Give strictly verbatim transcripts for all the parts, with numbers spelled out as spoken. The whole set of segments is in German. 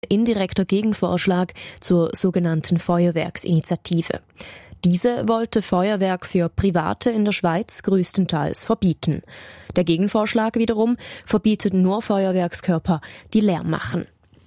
Indirekter Gegenvorschlag zur sogenannten Feuerwerksinitiative. Diese wollte Feuerwerk für Private in der Schweiz größtenteils verbieten. Der Gegenvorschlag wiederum verbietet nur Feuerwerkskörper, die Lärm machen.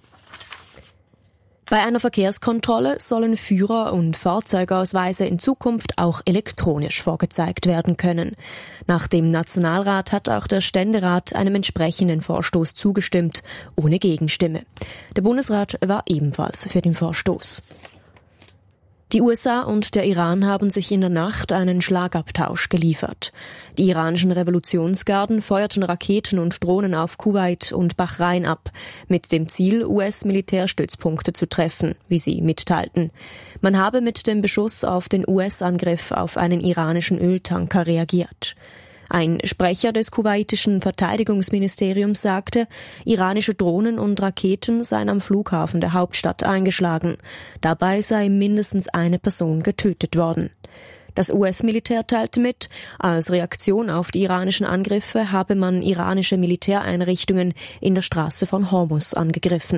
Bei einer Verkehrskontrolle sollen Führer- und Fahrzeugausweise in Zukunft auch elektronisch vorgezeigt werden können. Nach dem Nationalrat hat auch der Ständerat einem entsprechenden Vorstoß zugestimmt, ohne Gegenstimme. Der Bundesrat war ebenfalls für den Vorstoß. Die U S A und der Iran haben sich in der Nacht einen Schlagabtausch geliefert. Die iranischen Revolutionsgarden feuerten Raketen und Drohnen auf Kuwait und Bahrain ab, mit dem Ziel, U S-Militärstützpunkte zu treffen, wie sie mitteilten. Man habe mit dem Beschuss auf den U S-Angriff auf einen iranischen Öltanker reagiert. Ein Sprecher des kuwaitischen Verteidigungsministeriums sagte, iranische Drohnen und Raketen seien am Flughafen der Hauptstadt eingeschlagen. Dabei sei mindestens eine Person getötet worden. Das U S-Militär teilte mit, als Reaktion auf die iranischen Angriffe habe man iranische Militäreinrichtungen in der Straße von Hormuz angegriffen.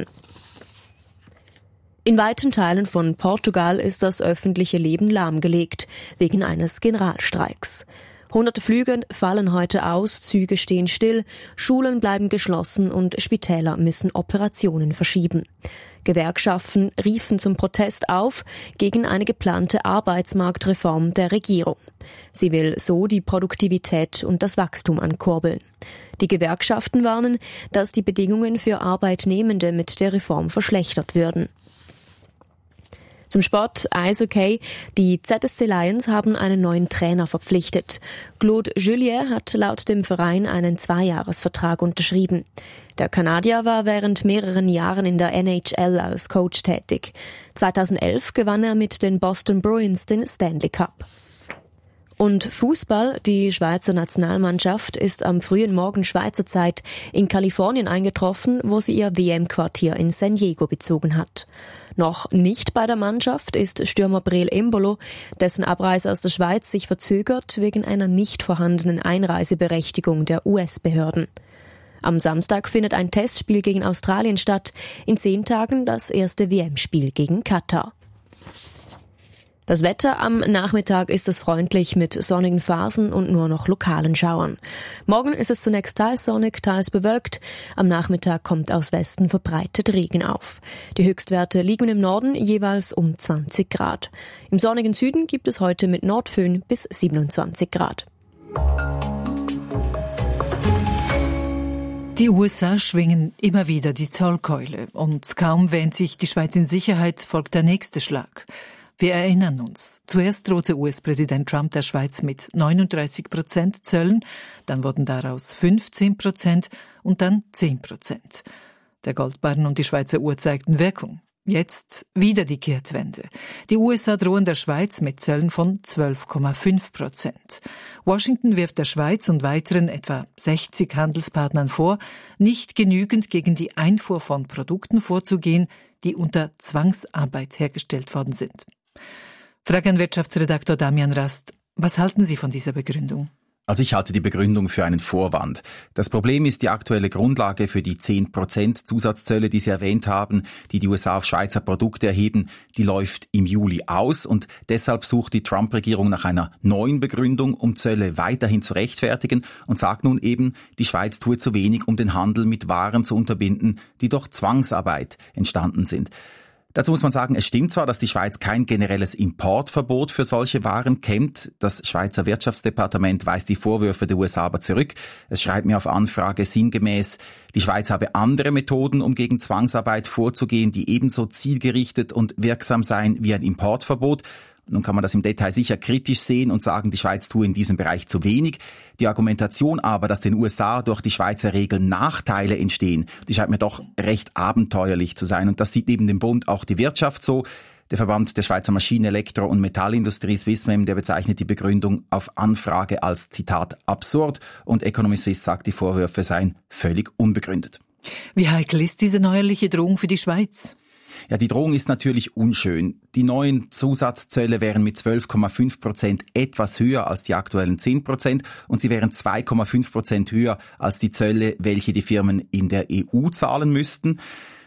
In weiten Teilen von Portugal ist das öffentliche Leben lahmgelegt, wegen eines Generalstreiks. Hunderte Flüge fallen heute aus, Züge stehen still, Schulen bleiben geschlossen und Spitäler müssen Operationen verschieben. Gewerkschaften riefen zum Protest auf gegen eine geplante Arbeitsmarktreform der Regierung. Sie will so die Produktivität und das Wachstum ankurbeln. Die Gewerkschaften warnen, dass die Bedingungen für Arbeitnehmende mit der Reform verschlechtert würden. Zum Sport Eishockey. Die Z S C Lions haben einen neuen Trainer verpflichtet. Claude Julien hat laut dem Verein einen Zweijahresvertrag unterschrieben. Der Kanadier war während mehreren Jahren in der N H L als Coach tätig. zweitausendelf gewann er mit den Boston Bruins den Stanley Cup. Und Fußball. Die Schweizer Nationalmannschaft ist am frühen Morgen Schweizer Zeit in Kalifornien eingetroffen, wo sie ihr W M-Quartier in San Diego bezogen hat. Noch nicht bei der Mannschaft ist Stürmer Breel Embolo, dessen Abreise aus der Schweiz sich verzögert wegen einer nicht vorhandenen Einreiseberechtigung der U S-Behörden. Am Samstag findet ein Testspiel gegen Australien statt, in zehn Tagen das erste W M-Spiel gegen Katar. Das Wetter am Nachmittag ist es freundlich mit sonnigen Phasen und nur noch lokalen Schauern. Morgen ist es zunächst teils sonnig, teils bewölkt. Am Nachmittag kommt aus Westen verbreitet Regen auf. Die Höchstwerte liegen im Norden jeweils um zwanzig Grad. Im sonnigen Süden gibt es heute mit Nordföhn bis siebenundzwanzig Grad. Die U S A schwingen immer wieder die Zollkeule und kaum wähnt sich die Schweiz in Sicherheit, folgt der nächste Schlag. Wir erinnern uns, zuerst drohte U S-Präsident Trump der Schweiz mit neununddreißig Prozent Zöllen, dann wurden daraus fünfzehn Prozent und dann zehn Prozent. Der Goldbarren und die Schweizer Uhr zeigten Wirkung. Jetzt wieder die Kehrtwende. Die U S A drohen der Schweiz mit Zöllen von zwölf Komma fünf Prozent. Washington wirft der Schweiz und weiteren etwa sechzig Handelspartnern vor, nicht genügend gegen die Einfuhr von Produkten vorzugehen, die unter Zwangsarbeit hergestellt worden sind. Frage an Wirtschaftsredaktor Damian Rast. Was halten Sie von dieser Begründung? Also ich halte die Begründung für einen Vorwand. Das Problem ist die aktuelle Grundlage für die zehn Prozent Zusatzzölle, die Sie erwähnt haben, die die U S A auf Schweizer Produkte erheben, die läuft im Juli aus und deshalb sucht die Trump-Regierung nach einer neuen Begründung, um Zölle weiterhin zu rechtfertigen und sagt nun eben, die Schweiz tue zu wenig, um den Handel mit Waren zu unterbinden, die durch Zwangsarbeit entstanden sind. Dazu muss man sagen, es stimmt zwar, dass die Schweiz kein generelles Importverbot für solche Waren kennt. Das Schweizer Wirtschaftsdepartement weist die Vorwürfe der U S A aber zurück. Es schreibt mir auf Anfrage sinngemäß, die Schweiz habe andere Methoden, um gegen Zwangsarbeit vorzugehen, die ebenso zielgerichtet und wirksam seien wie ein Importverbot. Nun kann man das im Detail sicher kritisch sehen und sagen, die Schweiz tue in diesem Bereich zu wenig. Die Argumentation aber, dass den U S A durch die Schweizer Regeln Nachteile entstehen, die scheint mir doch recht abenteuerlich zu sein. Und das sieht neben dem Bund auch die Wirtschaft so. Der Verband der Schweizer Maschinen-, Elektro- und Metallindustrie Swissmem, der bezeichnet die Begründung auf Anfrage als, Zitat, absurd. Und Economy Suisse sagt, die Vorwürfe seien völlig unbegründet. Wie heikel ist diese neuerliche Drohung für die Schweiz? Ja, die Drohung ist natürlich unschön. Die neuen Zusatzzölle wären mit zwölf Komma fünf Prozent etwas höher als die aktuellen zehn Prozent und sie wären zwei Komma fünf Prozent höher als die Zölle, welche die Firmen in der E U zahlen müssten.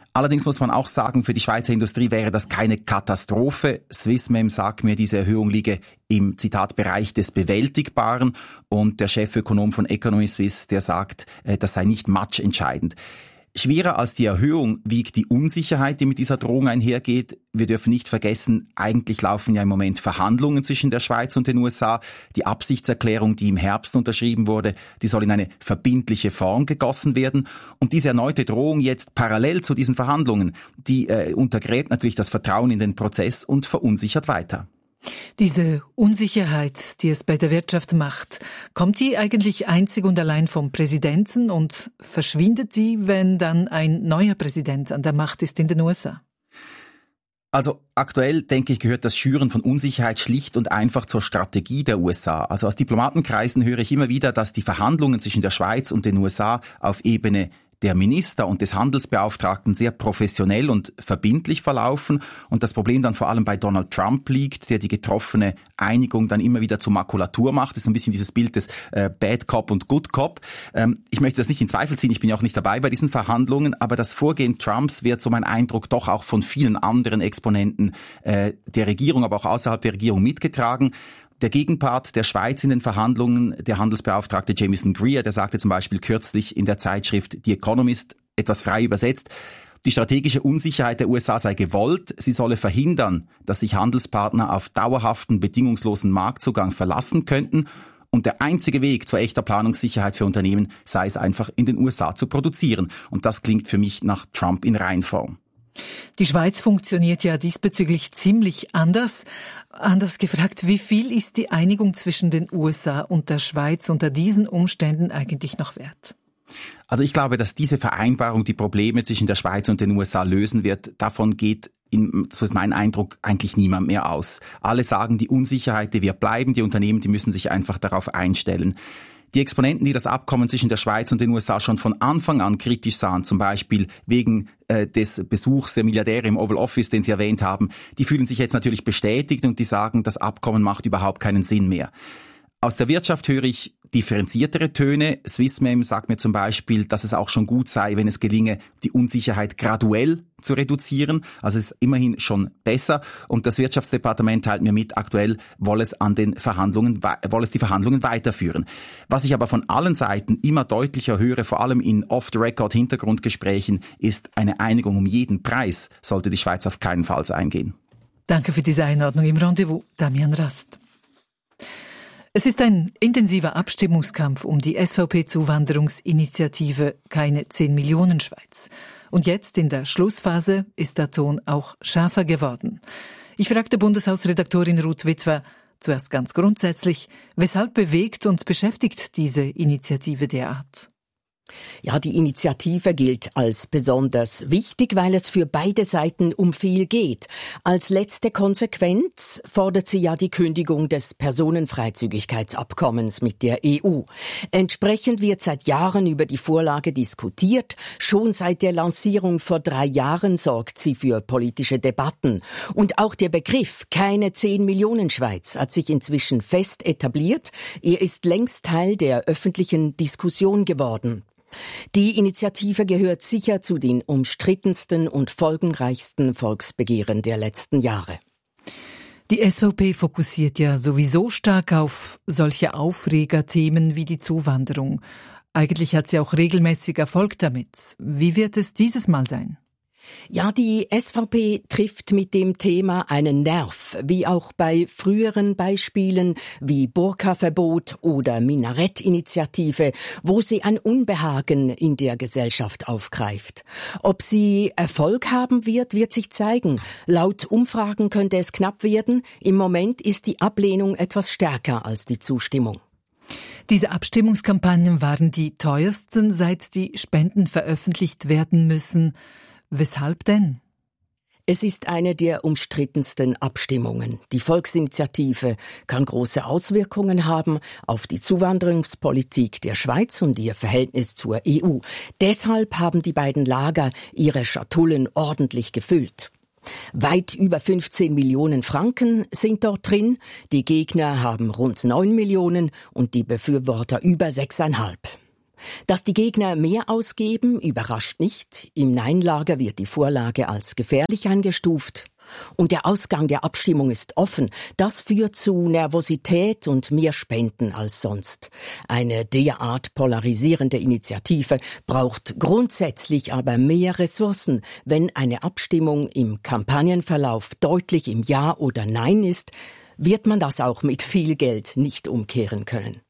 Allerdings muss man auch sagen, für die Schweizer Industrie wäre das keine Katastrophe. Swissmem sagt mir, diese Erhöhung liege im, Zitat, Bereich des Bewältigbaren. Und der Chefökonom von Economy Suisse, der sagt, das sei nicht matchentscheidend. Schwerer als die Erhöhung wiegt die Unsicherheit, die mit dieser Drohung einhergeht. Wir dürfen nicht vergessen, eigentlich laufen ja im Moment Verhandlungen zwischen der Schweiz und den U S A. Die Absichtserklärung, die im Herbst unterschrieben wurde, die soll in eine verbindliche Form gegossen werden. Und diese erneute Drohung jetzt parallel zu diesen Verhandlungen, die äh, untergräbt natürlich das Vertrauen in den Prozess und verunsichert weiter. Diese Unsicherheit, die es bei der Wirtschaft macht, kommt die eigentlich einzig und allein vom Präsidenten und verschwindet sie, wenn dann ein neuer Präsident an der Macht ist in den U S A? Also aktuell, denke ich, gehört das Schüren von Unsicherheit schlicht und einfach zur Strategie der U S A. Also aus Diplomatenkreisen höre ich immer wieder, dass die Verhandlungen zwischen der Schweiz und den U S A auf Ebene der Minister und des Handelsbeauftragten sehr professionell und verbindlich verlaufen und das Problem dann vor allem bei Donald Trump liegt, der die getroffene Einigung dann immer wieder zur Makulatur macht. Das ist ein bisschen dieses Bild des äh, Bad Cop und Good Cop. Ähm, ich möchte das nicht in Zweifel ziehen, ich bin ja auch nicht dabei bei diesen Verhandlungen, aber das Vorgehen Trumps wird, so mein Eindruck, doch auch von vielen anderen Exponenten äh, der Regierung, aber auch außerhalb der Regierung mitgetragen. Der Gegenpart der Schweiz in den Verhandlungen, der Handelsbeauftragte Jamieson Greer, der sagte zum Beispiel kürzlich in der Zeitschrift The Economist, etwas frei übersetzt, die strategische Unsicherheit der U S A sei gewollt, sie solle verhindern, dass sich Handelspartner auf dauerhaften, bedingungslosen Marktzugang verlassen könnten und der einzige Weg zu echter Planungssicherheit für Unternehmen sei es einfach, in den U S A zu produzieren. Und das klingt für mich nach Trump in Reinform. Die Schweiz funktioniert ja diesbezüglich ziemlich anders. Anders gefragt, wie viel ist die Einigung zwischen den U S A und der Schweiz unter diesen Umständen eigentlich noch wert? Also ich glaube, dass diese Vereinbarung die Probleme zwischen der Schweiz und den U S A lösen wird. Davon geht, in, so ist mein Eindruck, eigentlich niemand mehr aus. Alle sagen, die Unsicherheit, die wird bleiben, die Unternehmen, die müssen sich einfach darauf einstellen. Die Exponenten, die das Abkommen zwischen der Schweiz und den U S A schon von Anfang an kritisch sahen, zum Beispiel wegen äh, des Besuchs der Milliardäre im Oval Office, den Sie erwähnt haben, die fühlen sich jetzt natürlich bestätigt und die sagen, das Abkommen macht überhaupt keinen Sinn mehr. Aus der Wirtschaft höre ich differenziertere Töne. Swissmem sagt mir zum Beispiel, dass es auch schon gut sei, wenn es gelinge, die Unsicherheit graduell zu reduzieren. Also es ist immerhin schon besser. Und das Wirtschaftsdepartement teilt mir mit, aktuell wolle es an den Verhandlungen, wolle es die Verhandlungen weiterführen. Was ich aber von allen Seiten immer deutlicher höre, vor allem in Off-the-Record-Hintergrundgesprächen, ist eine Einigung um jeden Preis, sollte die Schweiz auf keinen Fall eingehen. Danke für diese Einordnung im Rendezvous, Damian Rast. Es ist ein intensiver Abstimmungskampf um die S V P-Zuwanderungsinitiative Keine zehn Millionen Schweiz. Und jetzt in der Schlussphase ist der Ton auch schärfer geworden. Ich fragte Bundeshausredaktorin Ruth Witwer zuerst ganz grundsätzlich, weshalb bewegt und beschäftigt diese Initiative derart? Ja, die Initiative gilt als besonders wichtig, weil es für beide Seiten um viel geht. Als letzte Konsequenz fordert sie ja die Kündigung des Personenfreizügigkeitsabkommens mit der E U. Entsprechend wird seit Jahren über die Vorlage diskutiert. Schon seit der Lancierung vor drei Jahren sorgt sie für politische Debatten. Und auch der Begriff keine zehn Millionen Schweiz hat sich inzwischen fest etabliert. Er ist längst Teil der öffentlichen Diskussion geworden. Die Initiative gehört sicher zu den umstrittensten und folgenreichsten Volksbegehren der letzten Jahre. Die S V P fokussiert ja sowieso stark auf solche Aufregerthemen wie die Zuwanderung. Eigentlich hat sie auch regelmäßig Erfolg damit. Wie wird es dieses Mal sein? Ja, die S V P trifft mit dem Thema einen Nerv, wie auch bei früheren Beispielen wie Burka-Verbot oder Minarett-Initiative, wo sie ein Unbehagen in der Gesellschaft aufgreift. Ob sie Erfolg haben wird, wird sich zeigen. Laut Umfragen könnte es knapp werden. Im Moment ist die Ablehnung etwas stärker als die Zustimmung. Diese Abstimmungskampagnen waren die teuersten, seit die Spenden veröffentlicht werden müssen. Weshalb denn? Es ist eine der umstrittensten Abstimmungen. Die Volksinitiative kann große Auswirkungen haben auf die Zuwanderungspolitik der Schweiz und ihr Verhältnis zur E U. Deshalb haben die beiden Lager ihre Schatullen ordentlich gefüllt. Weit über fünfzehn Millionen Franken sind dort drin. Die Gegner haben rund neun Millionen und die Befürworter über sechseinhalb. Dass die Gegner mehr ausgeben, überrascht nicht. Im Nein-Lager wird die Vorlage als gefährlich eingestuft. Und der Ausgang der Abstimmung ist offen. Das führt zu Nervosität und mehr Spenden als sonst. Eine derart polarisierende Initiative braucht grundsätzlich aber mehr Ressourcen. Wenn eine Abstimmung im Kampagnenverlauf deutlich im Ja oder Nein ist, wird man das auch mit viel Geld nicht umkehren können.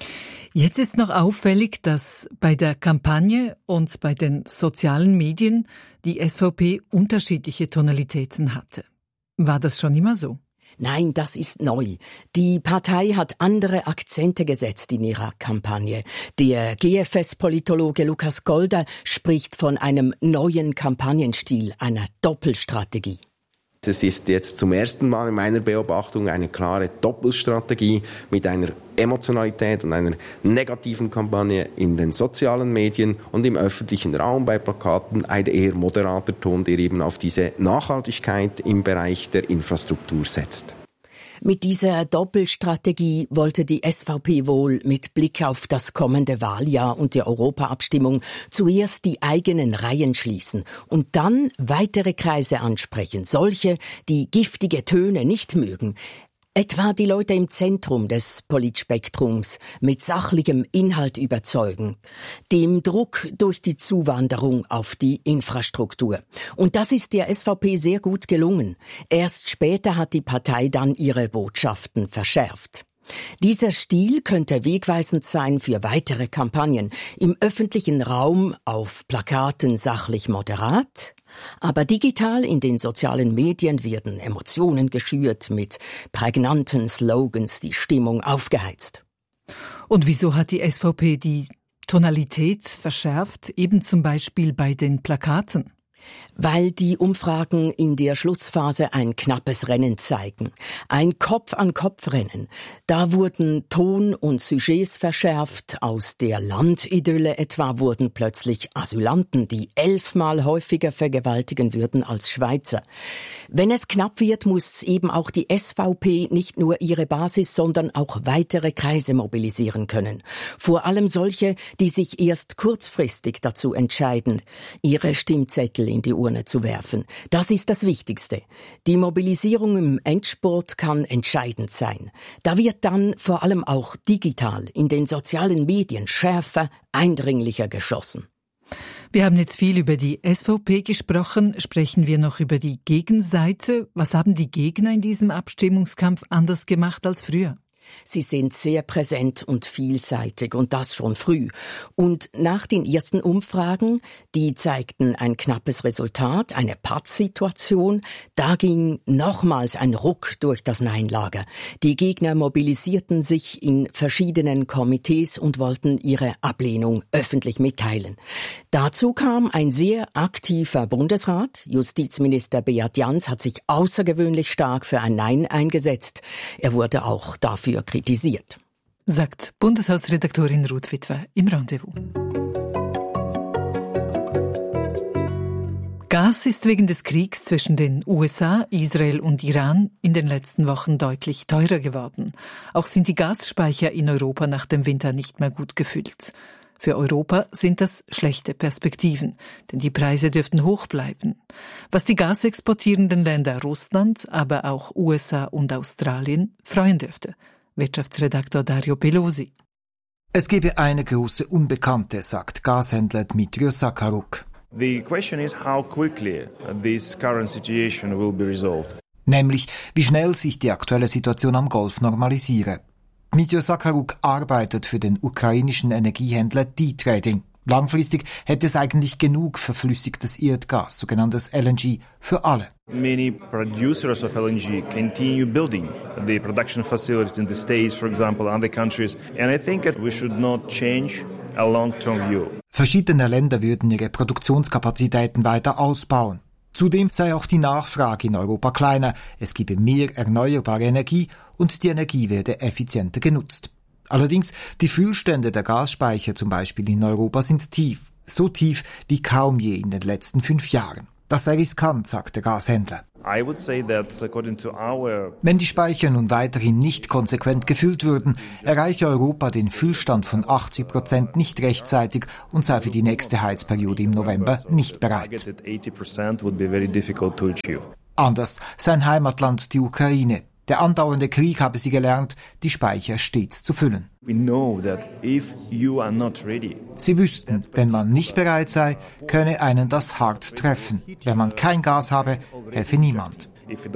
Jetzt ist noch auffällig, dass bei der Kampagne und bei den sozialen Medien die S V P unterschiedliche Tonalitäten hatte. War das schon immer so? Nein, das ist neu. Die Partei hat andere Akzente gesetzt in ihrer Kampagne. Der G F S-Politologe Lukas Golder spricht von einem neuen Kampagnenstil, einer Doppelstrategie. Es ist jetzt zum ersten Mal in meiner Beobachtung eine klare Doppelstrategie mit einer Emotionalität und einer negativen Kampagne in den sozialen Medien und im öffentlichen Raum bei Plakaten ein eher moderater Ton, der eben auf diese Nachhaltigkeit im Bereich der Infrastruktur setzt. Mit dieser Doppelstrategie wollte die S V P wohl mit Blick auf das kommende Wahljahr und die Europaabstimmung zuerst die eigenen Reihen schließen und dann weitere Kreise ansprechen, solche, die giftige Töne nicht mögen. Etwa die Leute im Zentrum des Politspektrums mit sachlichem Inhalt überzeugen, dem Druck durch die Zuwanderung auf die Infrastruktur. Und das ist der S V P sehr gut gelungen. Erst später hat die Partei dann ihre Botschaften verschärft. Dieser Stil könnte wegweisend sein für weitere Kampagnen. Im öffentlichen Raum auf Plakaten sachlich moderat, aber digital in den sozialen Medien werden Emotionen geschürt, mit prägnanten Slogans die Stimmung aufgeheizt. Und wieso hat die S V P die Tonalität verschärft, eben zum Beispiel bei den Plakaten? Weil die Umfragen in der Schlussphase ein knappes Rennen zeigen. Ein Kopf-an-Kopf-Rennen. Da wurden Ton und Sujets verschärft. Aus der Landidylle etwa wurden plötzlich Asylanten, die elfmal häufiger vergewaltigen würden als Schweizer. Wenn es knapp wird, muss eben auch die S V P nicht nur ihre Basis, sondern auch weitere Kreise mobilisieren können. Vor allem solche, die sich erst kurzfristig dazu entscheiden, ihre Stimmzettel in die Urne zu werfen. Das ist das Wichtigste. Die Mobilisierung im Endspurt kann entscheidend sein. Da wird dann vor allem auch digital in den sozialen Medien schärfer, eindringlicher geschossen. Wir haben jetzt viel über die S V P gesprochen. Sprechen wir noch über die Gegenseite. Was haben die Gegner in diesem Abstimmungskampf anders gemacht als früher? Sie sind sehr präsent und vielseitig und das schon früh. Und nach den ersten Umfragen, die zeigten ein knappes Resultat, eine Pattsituation, da ging nochmals ein Ruck durch das Nein-Lager. Die Gegner mobilisierten sich in verschiedenen Komitees und wollten ihre Ablehnung öffentlich mitteilen. Dazu kam ein sehr aktiver Bundesrat. Justizminister Beat Jans hat sich außergewöhnlich stark für ein Nein eingesetzt. Er wurde auch dafür kritisiert. Sagt Bundeshausredaktorin Ruth Witwer im Rendezvous. Gas ist wegen des Kriegs zwischen den U S A, Israel und Iran in den letzten Wochen deutlich teurer geworden. Auch sind die Gasspeicher in Europa nach dem Winter nicht mehr gut gefüllt. Für Europa sind das schlechte Perspektiven, denn die Preise dürften hoch bleiben. Was die gasexportierenden Länder Russland, aber auch U S A und Australien freuen dürfte. Wirtschaftsredaktor Dario Pelosi. Es gebe eine große Unbekannte, sagt Gashändler Dmitrios Sakharuk. The question is how quickly this current situation will be resolved. Nämlich, wie schnell sich die aktuelle Situation am Golf normalisiere. Dmitrios Sakharuk arbeitet für den ukrainischen Energiehändler D-Trading. Langfristig hätte es eigentlich genug verflüssigtes Erdgas, sogenanntes L N G, für alle. Many producers of L N G continue building the production facilities in the States, for example, and other countries. And I think that we should not change a long-term view. Verschiedene Länder würden ihre Produktionskapazitäten weiter ausbauen. Zudem sei auch die Nachfrage in Europa kleiner, es gebe mehr erneuerbare Energie und die Energie werde effizienter genutzt. Allerdings, die Füllstände der Gasspeicher zum Beispiel in Europa sind tief, so tief wie kaum je in den letzten fünf Jahren. Das sei riskant, sagt der Gashändler. I would say that according to our Wenn die Speicher nun weiterhin nicht konsequent gefüllt würden, erreiche Europa den Füllstand von achtzig Prozent nicht rechtzeitig und sei für die nächste Heizperiode im November nicht bereit. Anders sein Heimatland, die Ukraine. Der andauernde Krieg habe sie gelernt, die Speicher stets zu füllen. Sie wüssten, wenn man nicht bereit sei, könne einen das hart treffen. Wenn man kein Gas habe, helfe niemand.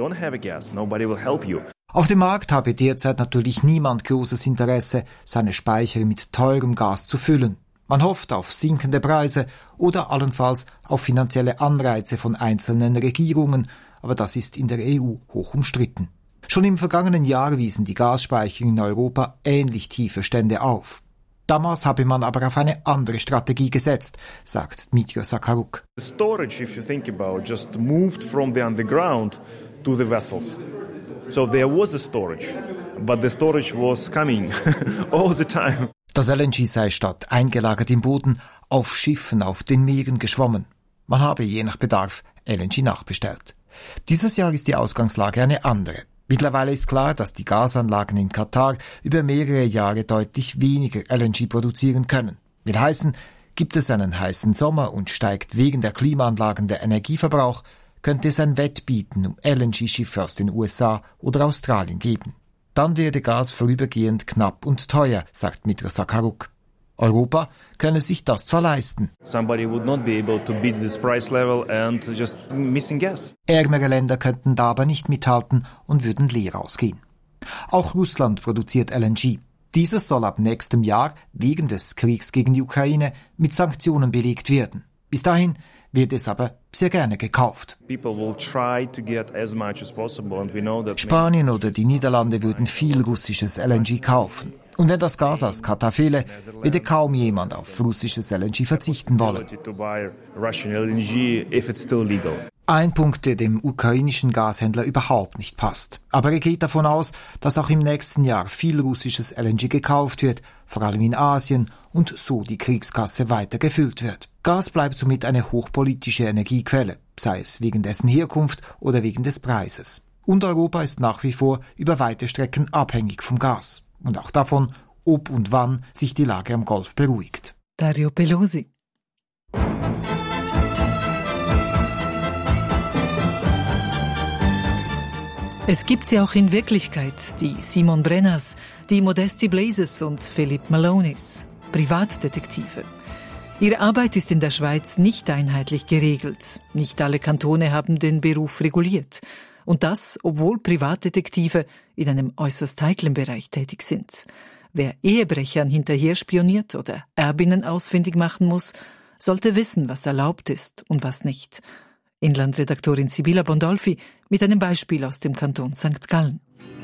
Auf dem Markt habe derzeit natürlich niemand großes Interesse, seine Speicher mit teurem Gas zu füllen. Man hofft auf sinkende Preise oder allenfalls auf finanzielle Anreize von einzelnen Regierungen, aber das ist in der E U hoch umstritten. Schon im vergangenen Jahr wiesen die Gasspeicher in Europa ähnlich tiefe Stände auf. Damals habe man aber auf eine andere Strategie gesetzt, sagt Dmytro Sakharuk. The storage, if you think about, just moved from the underground to the vessels. So there was a storage, but the storage was coming all the time. Das L N G sei statt eingelagert im Boden auf Schiffen auf den Meeren geschwommen. Man habe je nach Bedarf L N G nachbestellt. Dieses Jahr ist die Ausgangslage eine andere. Mittlerweile ist klar, dass die Gasanlagen in Katar über mehrere Jahre deutlich weniger L N G produzieren können. Will heißen, gibt es einen heißen Sommer und steigt wegen der Klimaanlagen der Energieverbrauch, könnte es ein Wettbieten um L N G-Schiffe aus den U S A oder Australien geben. Dann werde Gas vorübergehend knapp und teuer, sagt Dmytro Sakharuk. Europa könne sich das zwar leisten. Somebody would not be able to beat this price level and just missing gas. Ärmere Länder könnten da aber nicht mithalten und würden leer ausgehen. Auch Russland produziert L N G. Dieses soll ab nächstem Jahr wegen des Kriegs gegen die Ukraine mit Sanktionen belegt werden. Bis dahin wird es aber sehr gerne gekauft. Spanien oder die Niederlande würden viel russisches L N G kaufen. Und wenn das Gas aus Katar fehle, würde kaum jemand auf russisches L N G verzichten wollen. Ein Punkt, der dem ukrainischen Gashändler überhaupt nicht passt. Aber er geht davon aus, dass auch im nächsten Jahr viel russisches L N G gekauft wird, vor allem in Asien, und so die Kriegskasse weiter gefüllt wird. Gas bleibt somit eine hochpolitische Energiequelle, sei es wegen dessen Herkunft oder wegen des Preises. Und Europa ist nach wie vor über weite Strecken abhängig vom Gas. Und auch davon, ob und wann sich die Lage am Golf beruhigt. Dario Pelosi. Es gibt sie auch in Wirklichkeit, die Simon Brenners, die Modesti Blazes und Philippe Malonis, Privatdetektive. Ihre Arbeit ist in der Schweiz nicht einheitlich geregelt. Nicht alle Kantone haben den Beruf reguliert. Und das, obwohl Privatdetektive in einem äußerst heiklen Bereich tätig sind. Wer Ehebrechern hinterher spioniert oder Erbinnen ausfindig machen muss, sollte wissen, was erlaubt ist und was nicht. Inlandredaktorin Sibylla Bondolfi mit einem Beispiel aus dem Kanton Sankt Gallen.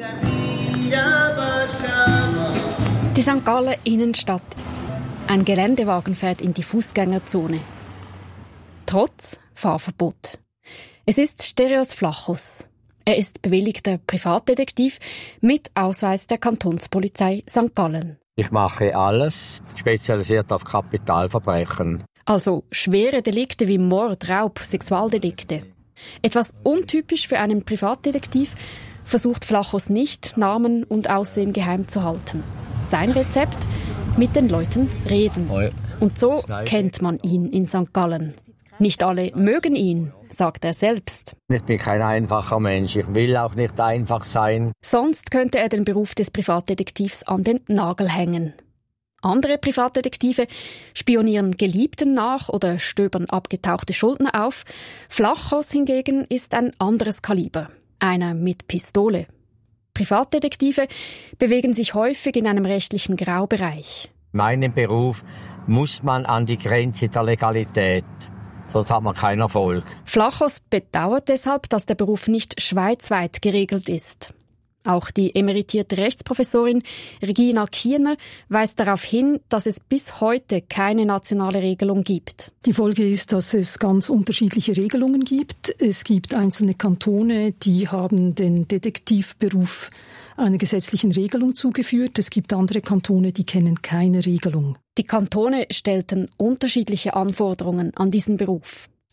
Die Sankt Gallen Innenstadt. Ein Geländewagen fährt in die Fußgängerzone. Trotz Fahrverbot. Es ist Stereos Flachos. Er ist bewilligter Privatdetektiv mit Ausweis der Kantonspolizei Sankt Gallen. Ich mache alles, spezialisiert auf Kapitalverbrechen. Also schwere Delikte wie Mord, Raub, Sexualdelikte. Etwas untypisch für einen Privatdetektiv, versucht Flachos nicht, Namen und Aussehen geheim zu halten. Sein Rezept? Mit den Leuten reden. Und so kennt man ihn in Sankt Gallen. Nicht alle mögen ihn, sagt er selbst. Ich bin kein einfacher Mensch, ich will auch nicht einfach sein. Sonst könnte er den Beruf des Privatdetektivs an den Nagel hängen. Andere Privatdetektive spionieren Geliebten nach oder stöbern abgetauchte Schuldner auf. Flachos hingegen ist ein anderes Kaliber, einer mit Pistole. Privatdetektive bewegen sich häufig in einem rechtlichen Graubereich. In meinem Beruf muss man an die Grenze der Legalität. Sonst hat man keinen Erfolg. Flachos bedauert deshalb, dass der Beruf nicht schweizweit geregelt ist. Auch die emeritierte Rechtsprofessorin Regina Kiener weist darauf hin, dass es bis heute keine nationale Regelung gibt. Die Folge ist, dass es ganz unterschiedliche Regelungen gibt. Es gibt einzelne Kantone, die haben den Detektivberuf einer gesetzlichen Regelung zugeführt. Es gibt andere Kantone, die kennen keine Regelung. Die Kantone stellten unterschiedliche Anforderungen an diesen Beruf.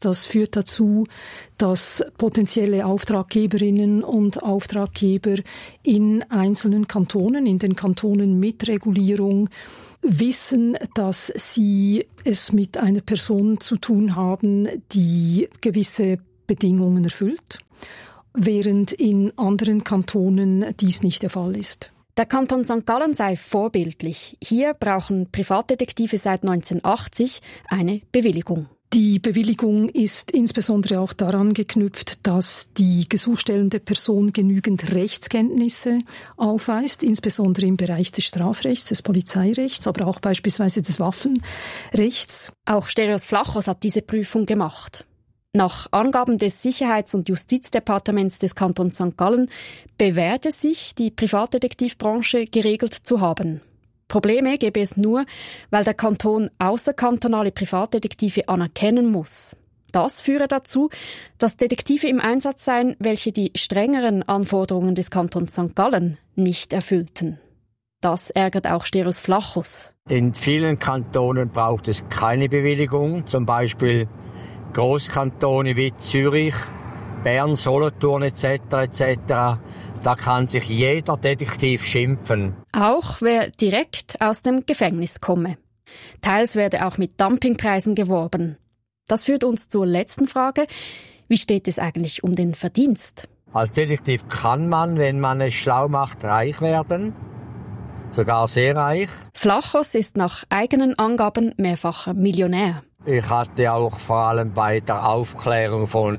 Das führt dazu, dass potenzielle Auftraggeberinnen und Auftraggeber in einzelnen Kantonen, in den Kantonen mit Regulierung, wissen, dass sie es mit einer Person zu tun haben, die gewisse Bedingungen erfüllt, während in anderen Kantonen dies nicht der Fall ist. Der Kanton Sankt Gallen sei vorbildlich. Hier brauchen Privatdetektive seit neunzehnhundertachtzig eine Bewilligung. Die Bewilligung ist insbesondere auch daran geknüpft, dass die gesuchstellende Person genügend Rechtskenntnisse aufweist, insbesondere im Bereich des Strafrechts, des Polizeirechts, aber auch beispielsweise des Waffenrechts. Auch Stereos Flachos hat diese Prüfung gemacht. Nach Angaben des Sicherheits- und Justizdepartements des Kantons Sankt Gallen bewährte sich die Privatdetektivbranche geregelt zu haben. Probleme gäbe es nur, weil der Kanton außerkantonale Privatdetektive anerkennen muss. Das führe dazu, dass Detektive im Einsatz seien, welche die strengeren Anforderungen des Kantons Sankt Gallen nicht erfüllten. Das ärgert auch Stereos Flachos. In vielen Kantonen braucht es keine Bewilligung, zum Beispiel Grosskantone wie Zürich, Bern, Solothurn et cetera et cetera. Da kann sich jeder Detektiv schimpfen. Auch wer direkt aus dem Gefängnis komme. Teils werde auch mit Dumpingpreisen geworben. Das führt uns zur letzten Frage. Wie steht es eigentlich um den Verdienst? Als Detektiv kann man, wenn man es schlau macht, reich werden. Sogar sehr reich. Flachos ist nach eigenen Angaben mehrfacher Millionär. Ich hatte auch vor allem bei der Aufklärung von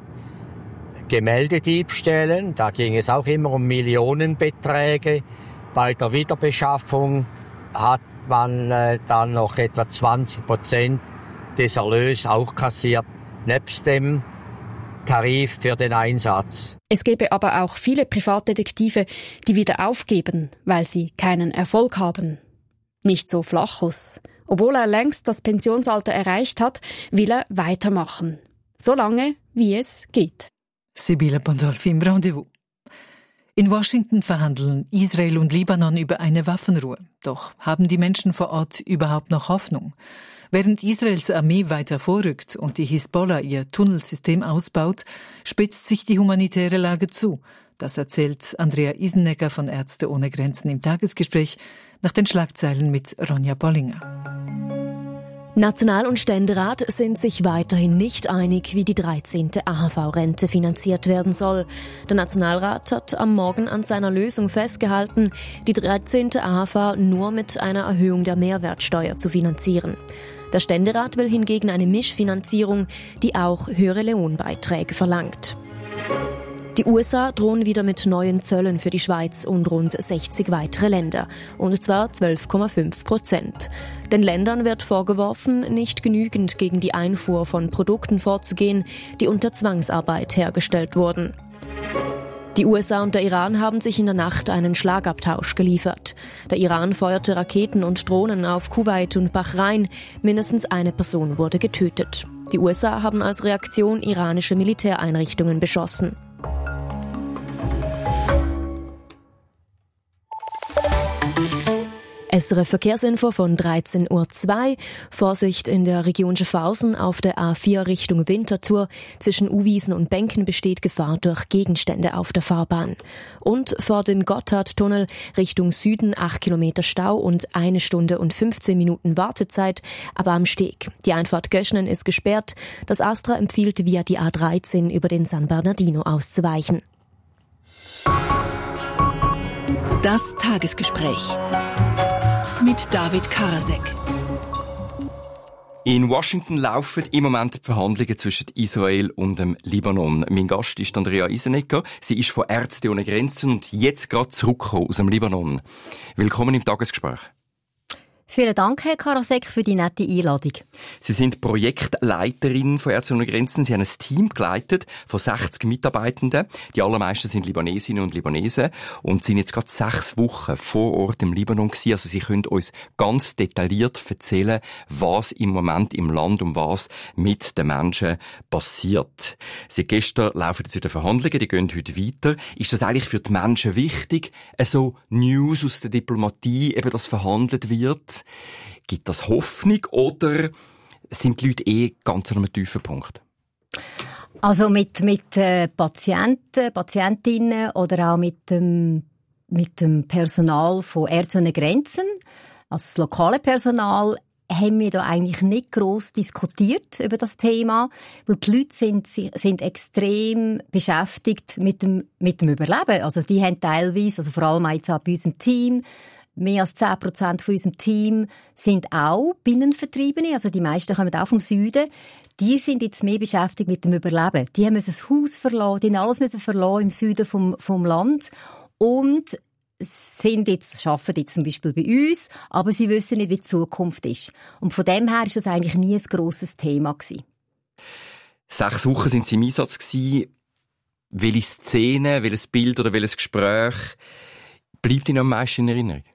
Gemeldediebstählen, da ging es auch immer um Millionenbeträge. Bei der Wiederbeschaffung hat man äh, dann noch etwa zwanzig Prozent des Erlöses auch kassiert, nebst dem Tarif für den Einsatz. Es gäbe aber auch viele Privatdetektive, die wieder aufgeben, weil sie keinen Erfolg haben. Nicht so Flachos. Obwohl er längst das Pensionsalter erreicht hat, will er weitermachen. So lange, wie es geht. Sibylle Pandolfi im Rendezvous. In Washington verhandeln Israel und Libanon über eine Waffenruhe. Doch haben die Menschen vor Ort überhaupt noch Hoffnung? Während Israels Armee weiter vorrückt und die Hisbollah ihr Tunnelsystem ausbaut, spitzt sich die humanitäre Lage zu. Das erzählt Andrea Isenegger von Ärzte ohne Grenzen im Tagesgespräch nach den Schlagzeilen mit Ronja Bollinger. National- und Ständerat sind sich weiterhin nicht einig, wie die dreizehnte A H V-Rente finanziert werden soll. Der Nationalrat hat am Morgen an seiner Lösung festgehalten, die dreizehnte A H V nur mit einer Erhöhung der Mehrwertsteuer zu finanzieren. Der Ständerat will hingegen eine Mischfinanzierung, die auch höhere Lohnbeiträge verlangt. Die U S A drohen wieder mit neuen Zöllen für die Schweiz und rund sechzig weitere Länder, und zwar zwölf Komma fünf Prozent. Den Ländern wird vorgeworfen, nicht genügend gegen die Einfuhr von Produkten vorzugehen, die unter Zwangsarbeit hergestellt wurden. Die U S A und der Iran haben sich in der Nacht einen Schlagabtausch geliefert. Der Iran feuerte Raketen und Drohnen auf Kuwait und Bahrain. Mindestens eine Person wurde getötet. Die U S A haben als Reaktion iranische Militäreinrichtungen beschossen. S R F Verkehrsinfo von dreizehn Uhr zwei. Vorsicht in der Region Schaffhausen auf der A vier Richtung Winterthur. Zwischen Uwiesen und Benken besteht Gefahr durch Gegenstände auf der Fahrbahn. Und vor dem Gotthardtunnel Richtung Süden acht Kilometer Stau und eine Stunde und fünfzehn Minuten Wartezeit, aber am Steg. Die Einfahrt Göschnen ist gesperrt. Das Astra empfiehlt, via die A dreizehn über den San Bernardino auszuweichen. Das Tagesgespräch mit David Karasek. In Washington laufen im Moment die Verhandlungen zwischen Israel und dem Libanon. Mein Gast ist Andrea Isenegger. Sie ist von Ärzte ohne Grenzen und jetzt gerade zurückgekommen aus dem Libanon. Willkommen im Tagesgespräch. Vielen Dank, Herr Karasek, für die nette Einladung. Sie sind Projektleiterin von Ärzte ohne Grenzen. Sie haben ein Team geleitet von sechzig Mitarbeitenden. Die allermeisten sind Libanesinnen und Libanesen und sind jetzt gerade sechs Wochen vor Ort im Libanon gewesen. Also Sie können uns ganz detailliert erzählen, was im Moment im Land und was mit den Menschen passiert. Seit gestern laufen jetzt wieder Verhandlungen, die gehen heute weiter. Ist das eigentlich für die Menschen wichtig, so News aus der Diplomatie, eben dass verhandelt wird? Gibt das Hoffnung oder sind die Leute eh ganz an einem tiefen Punkt? Also mit, mit äh, Patienten, Patientinnen oder auch mit dem, mit dem Personal von Ärzte ohne Grenzen, also das lokale Personal, haben wir da eigentlich nicht gross diskutiert über das Thema, weil die Leute sind, sind extrem beschäftigt mit dem, mit dem Überleben. Also die haben teilweise, also vor allem jetzt auch bei unserem Team, mehr als zehn Prozent von unserem Team sind auch Binnenvertriebene, also die meisten kommen auch vom Süden. Die sind jetzt mehr beschäftigt mit dem Überleben. Die haben das Haus verloren, die haben alles müssen verloren im Süden vom, vom Land und sind jetzt, arbeiten jetzt zum Beispiel bei uns, aber sie wissen nicht, wie die Zukunft ist. Und von dem her war das eigentlich nie ein grosses Thema gewesen. Sechs Wochen sind Sie im Einsatz gewesen. Welche Szene, welches Bild oder welches Gespräch bleibt Ihnen am meisten in Erinnerung?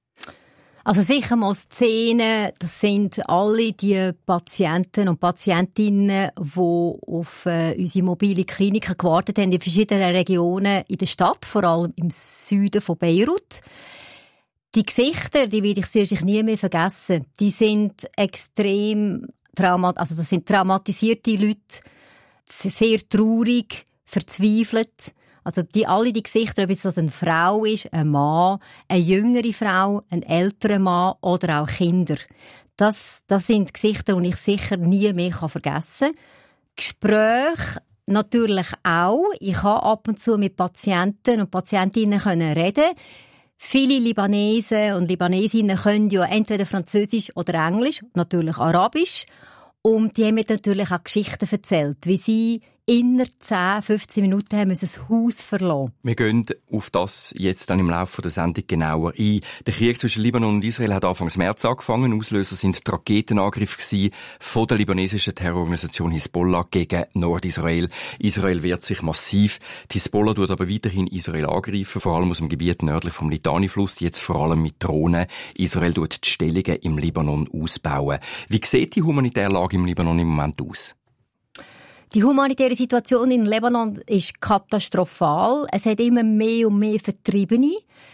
Also sicher mal Szenen, das sind alle die Patienten und Patientinnen, die auf äh, unsere mobile Kliniken gewartet haben in verschiedenen Regionen in der Stadt, vor allem im Süden von Beirut. Die Gesichter, die werde ich sicher nie mehr vergessen. Die sind extrem traumat, also das sind traumatisierte Leute, sehr traurig, verzweifelt. Also die, alle die Gesichter, ob es eine Frau ist, ein Mann, eine jüngere Frau, ein älterer Mann oder auch Kinder. Das, das sind Gesichter, die ich sicher nie mehr vergessen kann. Gespräche natürlich auch. Ich kann ab und zu mit Patienten und Patientinnen reden. Viele Libanesen und Libanesinnen können ja entweder Französisch oder Englisch, natürlich Arabisch. Und die haben mir natürlich auch Geschichten erzählt, wie sie inner zehn, fünfzehn Minuten haben müssen das Haus verlassen. Wir gehen auf das jetzt dann im Laufe der Sendung genauer ein. Der Krieg zwischen Libanon und Israel hat Anfang März angefangen. Auslöser sind die Raketenangriffe von der libanesischen Terrororganisation Hisbollah gegen Nordisrael. Israel wehrt sich massiv. Die Hisbollah tut aber weiterhin Israel angreifen, vor allem aus dem Gebiet nördlich vom Litani-Fluss, jetzt vor allem mit Drohnen. Israel tut die Stellungen im Libanon ausbauen. Wie sieht die humanitäre Lage im Libanon im Moment aus? Die humanitäre Situation in Libanon ist katastrophal. Es hat immer mehr und mehr Vertriebene.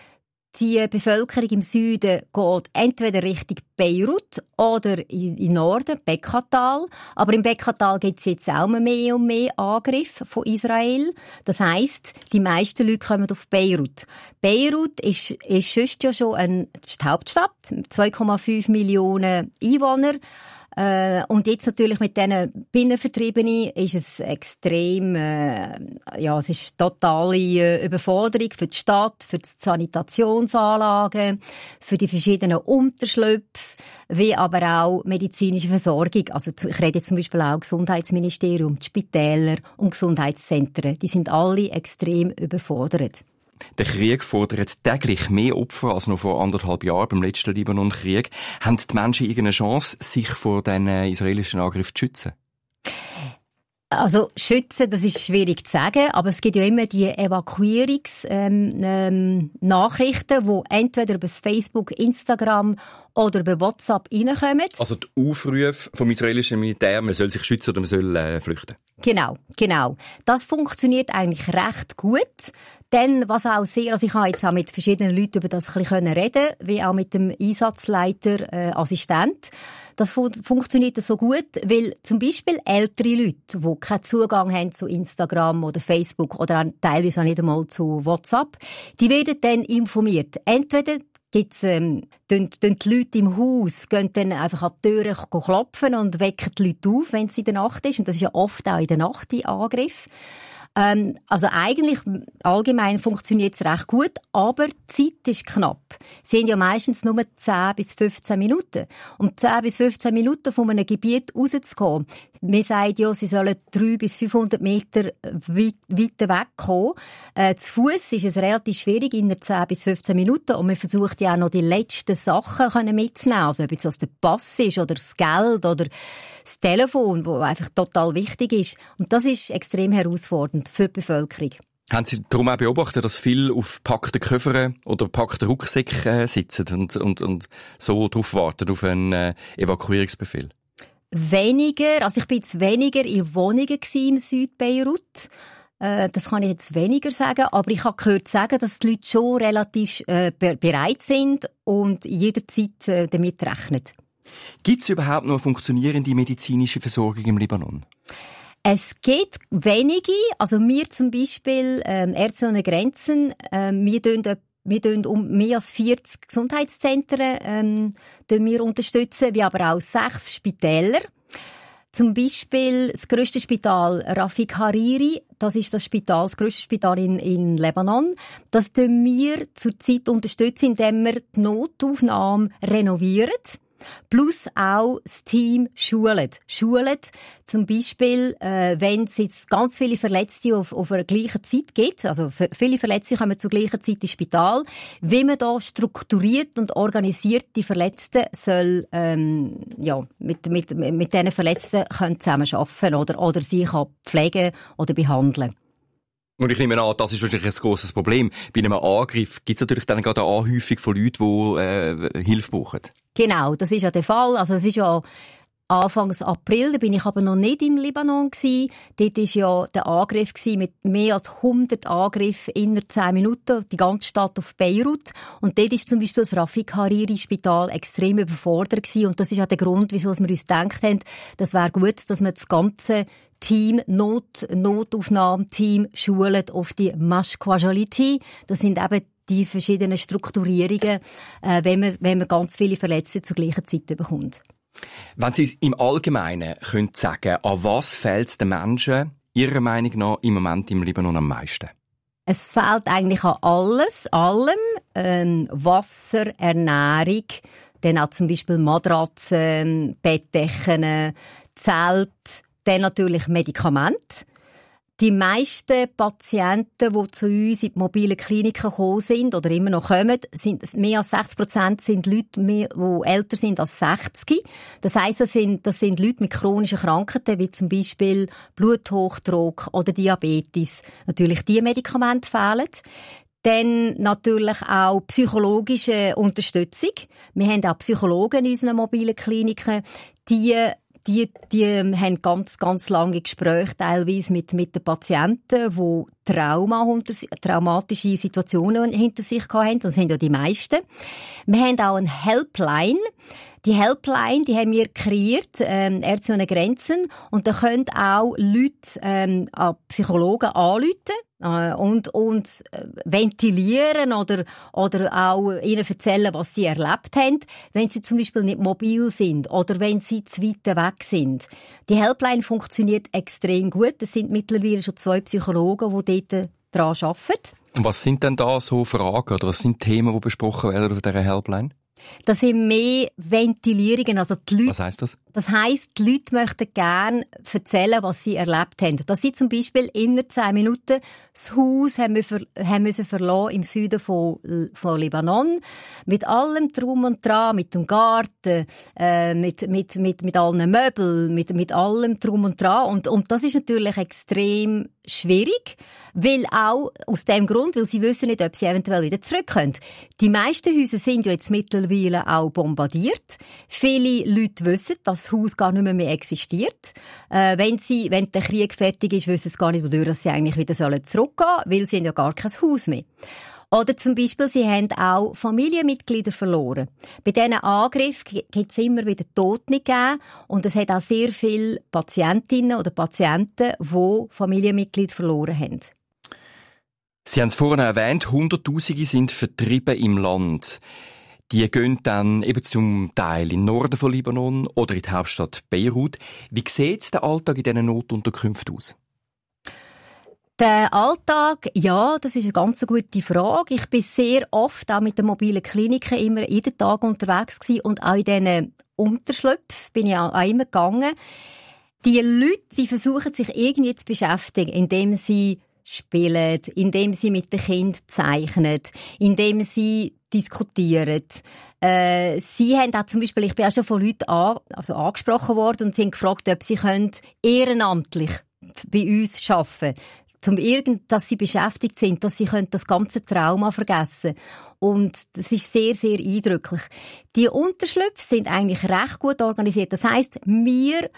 Die Bevölkerung im Süden geht entweder Richtung Beirut oder in Norden, Bekkatal. Aber im Bekkatal gibt es jetzt auch mehr und mehr Angriffe von Israel. Das heisst, die meisten Leute kommen auf Beirut. Beirut ist, ist sonst ja schon eine Hauptstadt, zwei Komma fünf Millionen Einwohner. Äh, und jetzt natürlich mit diesen Binnenvertriebenen ist es extrem, äh, ja, es ist totale äh, Überforderung für die Stadt, für die Sanitationsanlagen, für die verschiedenen Unterschlüpfe, wie aber auch medizinische Versorgung. Also ich rede jetzt zum Beispiel auch Gesundheitsministerium, die Spitäler und Gesundheitszentren. Die sind alle extrem überfordert. Der Krieg fordert täglich mehr Opfer als noch vor anderthalb Jahren beim letzten Libanon-Krieg. Haben die Menschen irgendeine Chance, sich vor diesen israelischen Angriffen zu schützen? Also schützen, das ist schwierig zu sagen, aber es gibt ja immer die Evakuierungsnachrichten, ähm, ähm, die entweder über Facebook, Instagram oder über WhatsApp reinkommen. Also die Aufrufe vom israelischen Militär, man soll sich schützen oder man soll äh, flüchten. Genau, genau. Das funktioniert eigentlich recht gut. Denn was auch sehr, also ich habe jetzt auch mit verschiedenen Leuten über das ein bisschen reden, wie auch mit dem Einsatzleiter, äh, Assistent. Das fu- funktioniert so gut, weil zum Beispiel ältere Leute, die keinen Zugang haben zu Instagram oder Facebook oder auch teilweise auch nicht einmal zu WhatsApp, die werden dann informiert. Entweder gibt's, ähm, tun, tun die Leute im Haus, gehen dann einfach an die Türe klopfen und wecken die Leute auf, wenn es in der Nacht ist. Und das ist ja oft auch in der Nacht die Angriff. Ähm, also eigentlich, allgemein funktioniert es recht gut, aber die Zeit ist knapp. Sie haben ja meistens nur zehn bis fünfzehn Minuten. Um zehn bis fünfzehn Minuten von einem Gebiet rauszugehen, man sagt ja, sie sollen drei bis fünfhundert Meter weit, weiter wegkommen. Äh, zu Fuss ist es relativ schwierig, in zehn bis fünfzehn Minuten. Und man versucht ja auch noch die letzten Sachen mitzunehmen. Also ob es der Pass ist oder das Geld oder das Telefon, das einfach total wichtig ist. Und das ist extrem herausfordernd für die Bevölkerung. Haben Sie darum auch beobachtet, dass viele auf packten Koffern oder packten Rucksäcken äh, sitzen und, und, und so darauf warten, auf einen äh, Evakuierungsbefehl? Weniger, also ich bin jetzt weniger in Wohnungen im Südbeirut. Äh, das kann ich jetzt weniger sagen, aber ich habe gehört sagen, dass die Leute schon relativ äh, bereit sind und jederzeit äh, damit rechnen. Gibt es überhaupt noch eine funktionierende medizinische Versorgung im Libanon? Es gibt wenige, also wir zum Beispiel, ähm, Ärzte ohne Grenzen, ähm, wir tun Wir tun um mehr als vierzig Gesundheitszentren ähm, wir unterstützen, wie aber auch sechs Spitäler. Zum Beispiel das grösste Spital Rafik Hariri, das ist das Spital, das grösste Spital in, in Lebanon. Das tun wir zurzeit unterstützen, indem wir die Notaufnahme renovieren. Plus auch das Team schulet. Schulet zum Beispiel, äh, wenn es jetzt ganz viele Verletzte auf, auf einer gleichen Zeit gibt, also viele Verletzte kommen zur gleichen Zeit ins Spital, wie man da strukturiert und organisiert die Verletzten soll, ähm, ja, mit, mit, mit diesen Verletzten können zusammenarbeiten oder, oder sie kann pflegen oder behandeln. Und ich nehme an, das ist wahrscheinlich ein grosses Problem. Bei einem Angriff gibt es natürlich dann gerade eine Anhäufung von Leuten, die äh, Hilfe brauchen. Genau, das ist ja der Fall. Also es ist ja Anfangs April, da bin ich aber noch nicht im Libanon gsi. Dort war ja der Angriff mit mehr als hundert Angriffen innerhalb zehn Minuten, die ganze Stadt auf Beirut. Und dort ist zum Beispiel das Rafik Hariri Spital extrem überfordert gsi. Und das ist auch der Grund, wieso wir uns gedacht haben, das wäre gut, dass man das ganze Team, Not, Notaufnahmeteam schulen auf die Mash-Casualty. Das sind eben die verschiedenen Strukturierungen, äh, wenn man, wenn man ganz viele Verletzte zur gleichen Zeit bekommt. Wenn Sie im Allgemeinen können sagen, an was fehlt es den Menschen Ihrer Meinung nach im Moment im Libanon am meisten? Es fehlt eigentlich an alles, allem, ähm, Wasser, Ernährung, dann auch zum Beispiel Matratzen, Bettdecken, Zelt, dann natürlich Medikamente. Die meisten Patienten, die zu uns in die mobilen Kliniken gekommen sind oder immer noch kommen, sind mehr als sechzig Prozent sind Leute, die älter sind als sechzig. Das heisst, das sind, das sind Leute mit chronischen Krankheiten, wie zum Beispiel Bluthochdruck oder Diabetes. Natürlich diese Medikamente fehlen. Dann natürlich auch psychologische Unterstützung. Wir haben auch Psychologen in unseren mobilen Kliniken, die Die, die haben ganz, ganz lange Gespräche teilweise mit, mit den Patienten, die Trauma, traumatische Situationen hinter sich hatten. Das sind ja die meisten. Wir haben auch eine Helpline. Die Helpline, die haben wir kreiert, ähm, Ärzte ohne Grenzen. Und da können auch Leute, ähm, Psychologen anrufen äh, und, und äh, ventilieren oder, oder auch ihnen erzählen, was sie erlebt haben, wenn sie zum Beispiel nicht mobil sind oder wenn sie zu weit weg sind. Die Helpline funktioniert extrem gut. Es sind mittlerweile schon zwei Psychologen, die dort daran arbeiten. Und was sind denn da so Fragen oder was sind Themen, die besprochen werden auf dieser Helpline? Das sind mehr Ventilierungen, also die Leute. Was heisst das? Das heisst, die Leute möchten gerne erzählen, was sie erlebt haben. Dass sie zum Beispiel innerhalb zehn Minuten das Haus haben wir ver- haben müssen verlassen im Süden von, von Libanon. Mit allem Drum und Dran, mit dem Garten, äh, mit, mit, mit, mit allen Möbeln, mit, mit allem Drum und Dran. Und, und das ist natürlich extrem schwierig, weil auch aus dem Grund, weil sie wissen nicht, ob sie eventuell wieder zurück können. Die meisten Häuser sind ja jetzt mittlerweile auch bombardiert. Viele Leute wissen, dass das Haus gar nicht mehr, mehr existiert. Äh, wenn sie, wenn der Krieg fertig ist, wissen sie gar nicht, wodurch sie eigentlich wieder zurückgehen sollen, weil sie haben ja gar kein Haus mehr. Oder zum Beispiel, sie haben auch Familienmitglieder verloren. Bei diesen Angriffen gibt es immer wieder Tote gegeben und es hat auch sehr viele Patientinnen oder Patienten, die Familienmitglieder verloren haben. Sie haben es vorhin erwähnt, Hunderttausende sind vertrieben im Land. Die gehen dann eben zum Teil in den Norden von Libanon oder in die Hauptstadt Beirut. Wie sieht der Alltag in diesen Notunterkünften aus? Der Alltag, ja, das ist eine ganz gute Frage. Ich bin sehr oft auch mit den mobilen Kliniken immer jeden Tag unterwegs gewesen und auch in diesen Unterschlüpfen bin ich auch immer gegangen. Die Leute, sie versuchen sich irgendwie zu beschäftigen, indem sie spielen, indem sie mit den Kindern zeichnen, indem sie diskutieren. Äh, sie haben auch zum Beispiel, ich bin auch schon von Leuten an, also angesprochen worden und sie haben gefragt, ob sie können ehrenamtlich bei uns arbeiten können. Zum irgend, dass sie beschäftigt sind, dass sie können das ganze Trauma vergessen. Und das ist sehr, sehr eindrücklich. Die Unterschlüpfe sind eigentlich recht gut organisiert. Das heisst, wir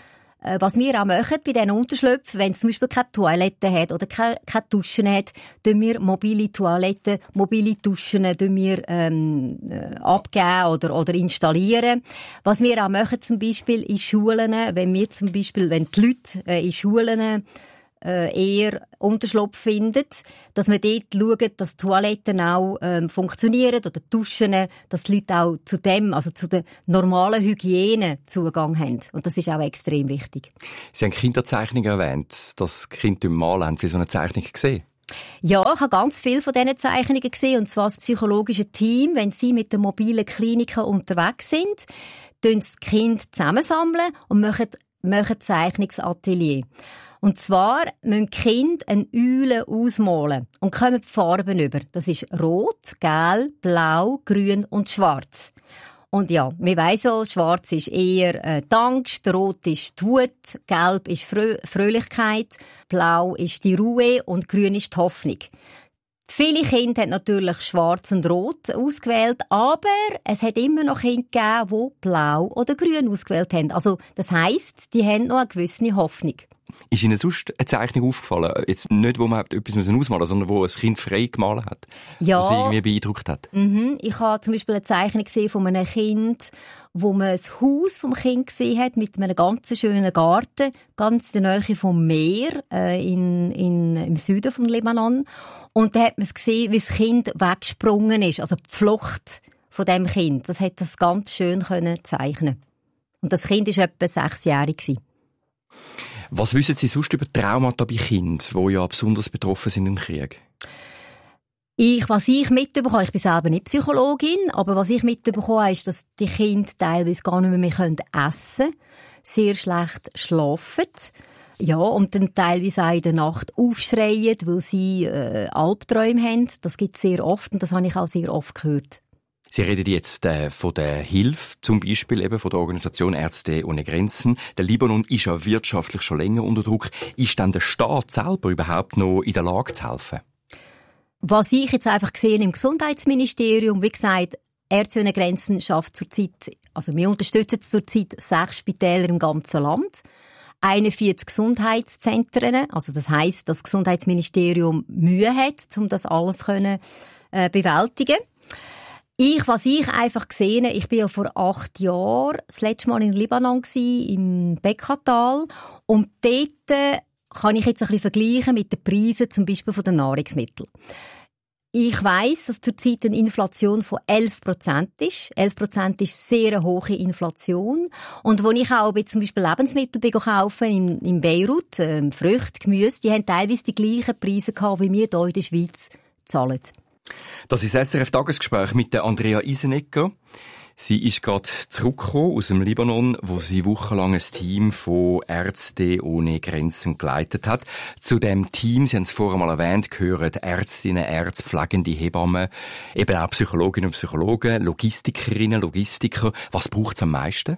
Was wir auch machen bei diesen Unterschlüpfen, wenn es zum Beispiel keine Toilette hat oder keine, keine Duschen hat, tun wir mobile Toiletten, mobile Duschen tun wir, ähm, abgeben oder, oder installieren. Was wir auch machen zum Beispiel in Schulen, wenn wir zum Beispiel, wenn die Leute äh, in Schulen äh, eher Unterschlupf finden, dass wir dort schauen, dass Toiletten auch ähm, funktionieren oder Duschen, dass die Leute auch zu dem, also zu der normalen Hygiene Zugang haben. Und das ist auch extrem wichtig. Sie haben Kinderzeichnungen erwähnt, das Kind im Mal. Haben Sie so eine Zeichnung gesehen? Ja, ich habe ganz viele von diesen Zeichnungen gesehen, und zwar das psychologische Team, wenn sie mit den mobilen Kliniken unterwegs sind, tun das Kind zusammensammeln und machen, machen Zeichnungsatelier. Und zwar müssen die Kinder eine Eule ausmalen und kommen die Farben über. Das ist Rot, Gelb, Blau, Grün und Schwarz. Und ja, wir weiss ja, Schwarz ist eher äh, die Angst, Rot ist die Wut, Gelb ist Frö- Fröhlichkeit, Blau ist die Ruhe und Grün ist die Hoffnung. Viele Kinder haben natürlich Schwarz und Rot ausgewählt, aber es hat immer noch Kinder gegeben, die Blau oder Grün ausgewählt haben. Also das heisst, die haben noch eine gewisse Hoffnung. Ist Ihnen sonst eine Zeichnung aufgefallen? Jetzt nicht, wo man etwas ausmalen musste, sondern wo ein Kind frei gemalt hat? Ja. Was Sie irgendwie beeindruckt hat? Mhm. Ich habe zum Beispiel eine Zeichnung gesehen von einem Kind, wo man das Haus vom Kind gesehen hat, mit einem ganz schönen Garten, ganz in der Nähe vom Meer, äh, in, in, im Süden vom Libanon. Und da hat man gesehen, wie das Kind weggesprungen ist, also die Flucht von dem Kind. Das hat das ganz schön können zeichnen. Und das Kind war etwa sechsjährig. Was wissen Sie sonst über Traumata bei Kindern, die ja besonders betroffen sind im Krieg? Ich, was ich mitbekomme, ich bin selber nicht Psychologin, aber was ich mitbekomme, ist, dass die Kinder teilweise gar nicht mehr, mehr essen können, sehr schlecht schlafen, ja, und dann teilweise auch in der Nacht aufschreien, weil sie äh, Albträume haben. Das gibt es sehr oft und das habe ich auch sehr oft gehört. Sie reden jetzt äh, von der Hilfe, zum Beispiel eben von der Organisation Ärzte ohne Grenzen. Der Libanon ist ja wirtschaftlich schon länger unter Druck. Ist dann der Staat selber überhaupt noch in der Lage zu helfen? Was ich jetzt einfach gesehen im Gesundheitsministerium, wie gesagt, Ärzte ohne Grenzen schafft zurzeit, also wir unterstützen zurzeit sechs Spitäler im ganzen Land, einundvierzig Gesundheitszentren, also das heisst, dass das Gesundheitsministerium Mühe hat, um das alles können, äh, bewältigen. Ich, was ich einfach gesehen habe, ich bin ja vor acht Jahren das letzte Mal in Libanon gsi, im Bekaa-Tal, und dort kann ich jetzt ein bisschen vergleichen mit den Preisen zum Beispiel von den Nahrungsmitteln. Ich weiss, dass zurzeit eine Inflation von elf Prozent ist. elf Prozent ist sehr eine hohe Inflation. Und wo ich auch zum Beispiel Lebensmittel kaufen in, in Beirut, äh, Früchte, Gemüse, die haben teilweise die gleichen Preise gehabt, wie wir hier in der Schweiz zahlen. Das ist das S R F-Tagesgespräch mit der Andrea Isenegger. Sie ist gerade zurückgekommen aus dem Libanon, wo sie wochenlang ein Team von Ärzte ohne Grenzen geleitet hat. Zu dem Team, Sie haben es vorher mal erwähnt, gehören Ärztinnen, Ärzte, pflegende Hebammen, eben auch Psychologinnen und Psychologen, Logistikerinnen, Logistiker. Was braucht es am meisten?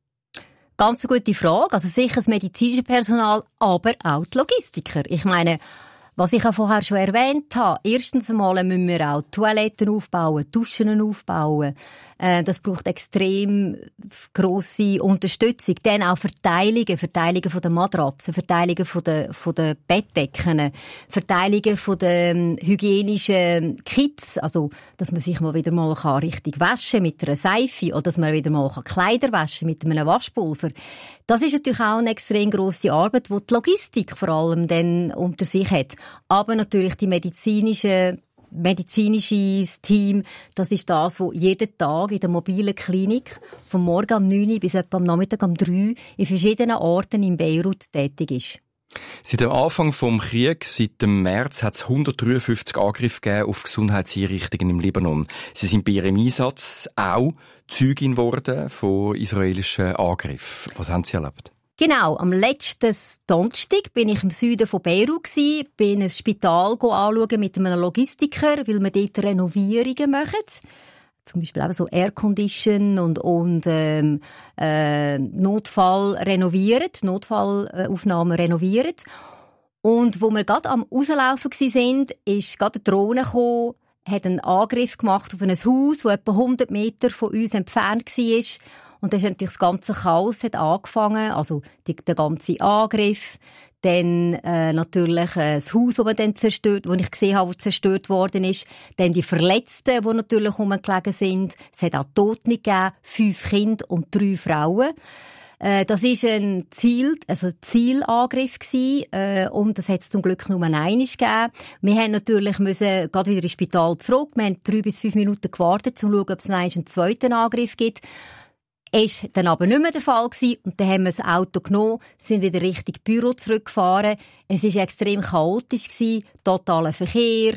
Ganz eine gute Frage. Also sicher das medizinische Personal, aber auch die Logistiker. Ich meine, was ich ja vorher schon erwähnt habe, erstens einmal müssen wir auch Toiletten aufbauen, Duschen aufbauen. Äh, das braucht extrem grosse Unterstützung. Dann auch Verteilungen, Verteilungen von den Matratzen, Verteilungen von den, von den Bettdecken, Verteilungen von den hygienischen Kits, also, dass man sich mal wieder mal richtig waschen kann mit einer Seife oder dass man wieder mal Kleider waschen mit einem Waschpulver. Das ist natürlich auch eine extrem grosse Arbeit, die die Logistik vor allem dann unter sich hat. Aber natürlich die medizinische medizinisches Team, das ist das, wo jeden Tag in der mobilen Klinik vom Morgen um neun Uhr bis etwa am Nachmittag um drei Uhr in verschiedenen Orten in Beirut tätig ist. Seit dem Anfang des Krieges, seit dem März, hat es hundertdreiundfünfzig Angriffe gegeben auf Gesundheitseinrichtungen im Libanon. Sie sind bei ihrem Einsatz auch Zeugin geworden von israelischen Angriffen. Was haben Sie erlebt? Genau, am letzten Donnerstag bin ich im Süden von Beirut gsi, bin ein Spital anschauen mit einem Logistiker, weil wir dort Renovierungen machen. Zum Beispiel eben so Aircondition und, und ähm, äh, Notfall renovieren, Notfallaufnahmen renovieren. Und wo wir gerade am Rauslaufen waren, ist gerade eine Drohne gekommen, hat einen Angriff gemacht auf ein Haus, das etwa hundert Meter von uns entfernt war. Und dann ist natürlich das ganze Chaos hat angefangen, also die, der ganze Angriff, dann äh, natürlich äh, das Haus, das man dann zerstört, wo ich gesehen habe, wo zerstört worden ist, dann die Verletzten, die natürlich rumgelegen sind. Es hat auch Tote gegeben, fünf Kinder und drei Frauen. Äh, das ist ein Ziel, also ein Zielangriff gewesen, äh, und das hat es zum Glück nur einmal gegeben. Wir haben natürlich müssen gerade wieder ins Spital zurück. Wir haben drei bis fünf Minuten gewartet, um zu schauen, ob es noch einen zweiten Angriff gibt. Ist dann aber nicht mehr der Fall gewesen. Und dann haben wir das Auto genommen, sind wieder Richtung Büro zurückgefahren. Es war extrem chaotisch gewesen, totaler Verkehr,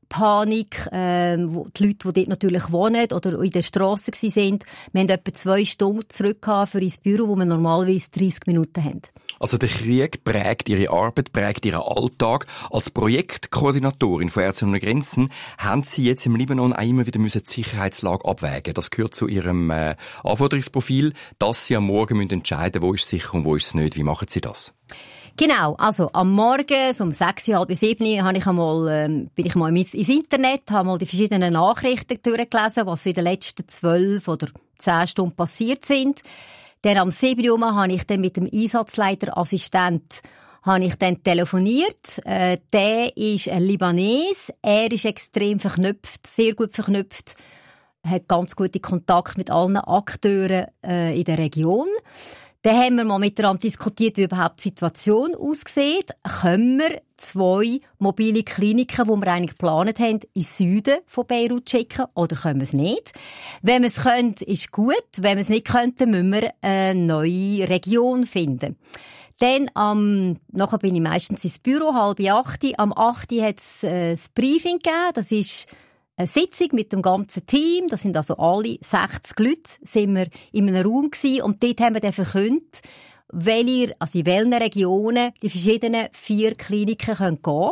Panik, äh, wo die Leute, die dort natürlich wohnen oder in der Strasse waren. Wir haben etwa zwei Stunden zurück für ins Büro, wo wir normalerweise dreißig Minuten haben. Also der Krieg prägt Ihre Arbeit, prägt Ihren Alltag. Als Projektkoordinatorin von Ärzte ohne Grenzen haben Sie jetzt im Libanon auch immer wieder die Sicherheitslage abwägen. Das gehört zu Ihrem äh, Anforderungsprofil, dass Sie am Morgen müssen entscheiden, wo ist sicher und wo ist es nicht. Wie machen Sie das? Genau, also am Morgen, so um sechs, halb sieben, habe ich einmal, ähm, bin ich mal ins Internet, habe mal die verschiedenen Nachrichten durchgelesen, was in den letzten zwölf oder zehn Stunden passiert sind. Dann am sieben Uhr habe ich dann mit dem Einsatzleiterassistent habe ich dann telefoniert. Äh, der ist ein Libanes. Er ist extrem verknüpft, sehr gut verknüpft, hat ganz gute Kontakt mit allen Akteuren äh, in der Region. Dann haben wir mal miteinander diskutiert, wie überhaupt die Situation aussieht. Können wir zwei mobile Kliniken, die wir eigentlich geplant haben, in den Süden von Beirut schicken, oder können wir es nicht? Wenn wir es können, ist gut. Wenn wir es nicht könnten, müssen wir eine neue Region finden. Dann, ähm, nachher bin ich meistens ins Büro, halb acht. Am acht hat es äh, das Briefing gegeben. Das ist eine Sitzung mit dem ganzen Team, das sind also alle sechzig Leute, sind wir in einem Raum gewesen, und dort haben wir dann verkündet, welche, also in welchen Regionen die verschiedenen vier Kliniken gehen können.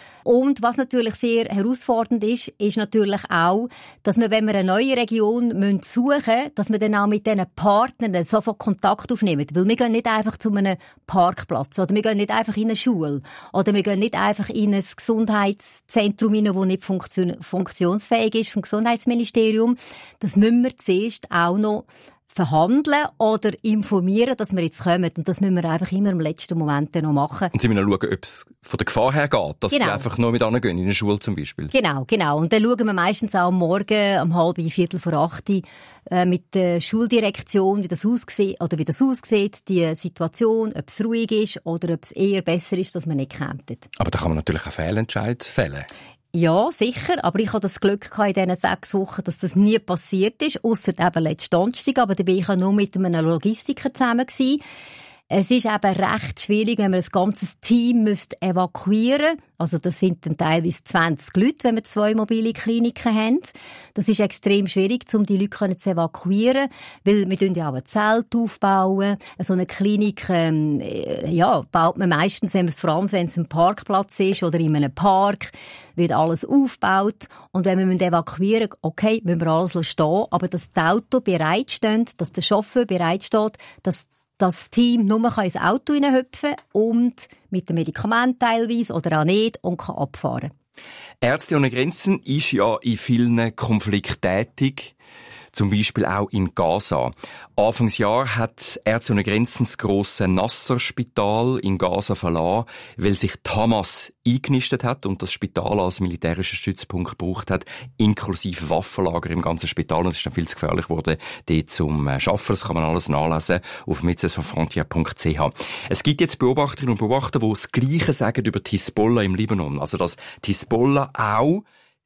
Und was natürlich sehr herausfordernd ist, ist natürlich auch, dass wir, wenn wir eine neue Region suchen müssen, dass wir dann auch mit diesen Partnern sofort Kontakt aufnehmen. Weil wir gehen nicht einfach zu einem Parkplatz, oder wir gehen nicht einfach in eine Schule, oder wir gehen nicht einfach in ein Gesundheitszentrum hinein, das nicht funktion- funktionsfähig ist vom Gesundheitsministerium. Das müssen wir zuerst auch noch verhandeln oder informieren, dass wir jetzt kommen. Und das müssen wir einfach immer im letzten Moment noch machen. Und Sie müssen schauen, ob es von der Gefahr her geht, dass genau. Sie einfach noch mit angehen, in der Schule zum Beispiel. Genau, genau. Und dann schauen wir meistens auch am Morgen, um halb, viertel vor acht, äh, mit der Schuldirektion, wie das aussieht, oder wie das aussieht, die Situation, ob es ruhig ist oder ob es eher besser ist, dass man nicht kämpft. Aber da kann man natürlich auch Fehlentscheid fällen. Ja, sicher. Aber ich hatte das Glück in diesen sechs Wochen, dass das nie passiert ist, ausser eben letzten Donnerstag. Aber da war ich ja nur mit einem Logistiker zusammen gewesen. Es ist eben recht schwierig, wenn man ein ganzes Team müsste evakuieren müsste. Also das sind dann teilweise zwanzig Leute, wenn wir zwei mobile Kliniken haben. Das ist extrem schwierig, um die Leute zu evakuieren, weil wir ja auch ein Zelt aufbauen. So eine Klinik ähm, ja, baut man meistens, wenn man es, vor allem wenn es ein Parkplatz ist oder in einem Park, wird alles aufgebaut. Und wenn wir evakuieren müssen, okay, müssen wir alles stehen, aber dass das Auto bereitsteht, dass der Chauffeur bereitsteht, dass das Team nur ins Auto hineinhüpfen und mit dem Medikament teilweise oder auch nicht und kann abfahren. Ärzte ohne Grenzen ist ja in vielen Konflikten tätig. Zum Beispiel auch in Gaza. Anfangsjahr hat Ärzte ohne Grenzen das grosse Nasser-Spital in Gaza verlassen, weil sich die Hamas eingenistet hat und das Spital als militärischer Stützpunkt gebraucht hat, inklusive Waffenlager im ganzen Spital. Und es ist dann viel zu gefährlich geworden, dort zum Arbeiten. Das kann man alles nachlesen auf mitzes von frontier punkt c h. Es gibt jetzt Beobachterinnen und Beobachter, die das Gleiche sagen über die Hisbollah im Libanon. Also, dass die Hisbollah auch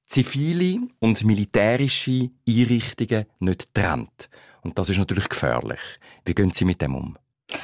zivile und militärische Einrichtungen nicht trennt. Und das ist natürlich gefährlich. Wie gehen Sie mit dem um?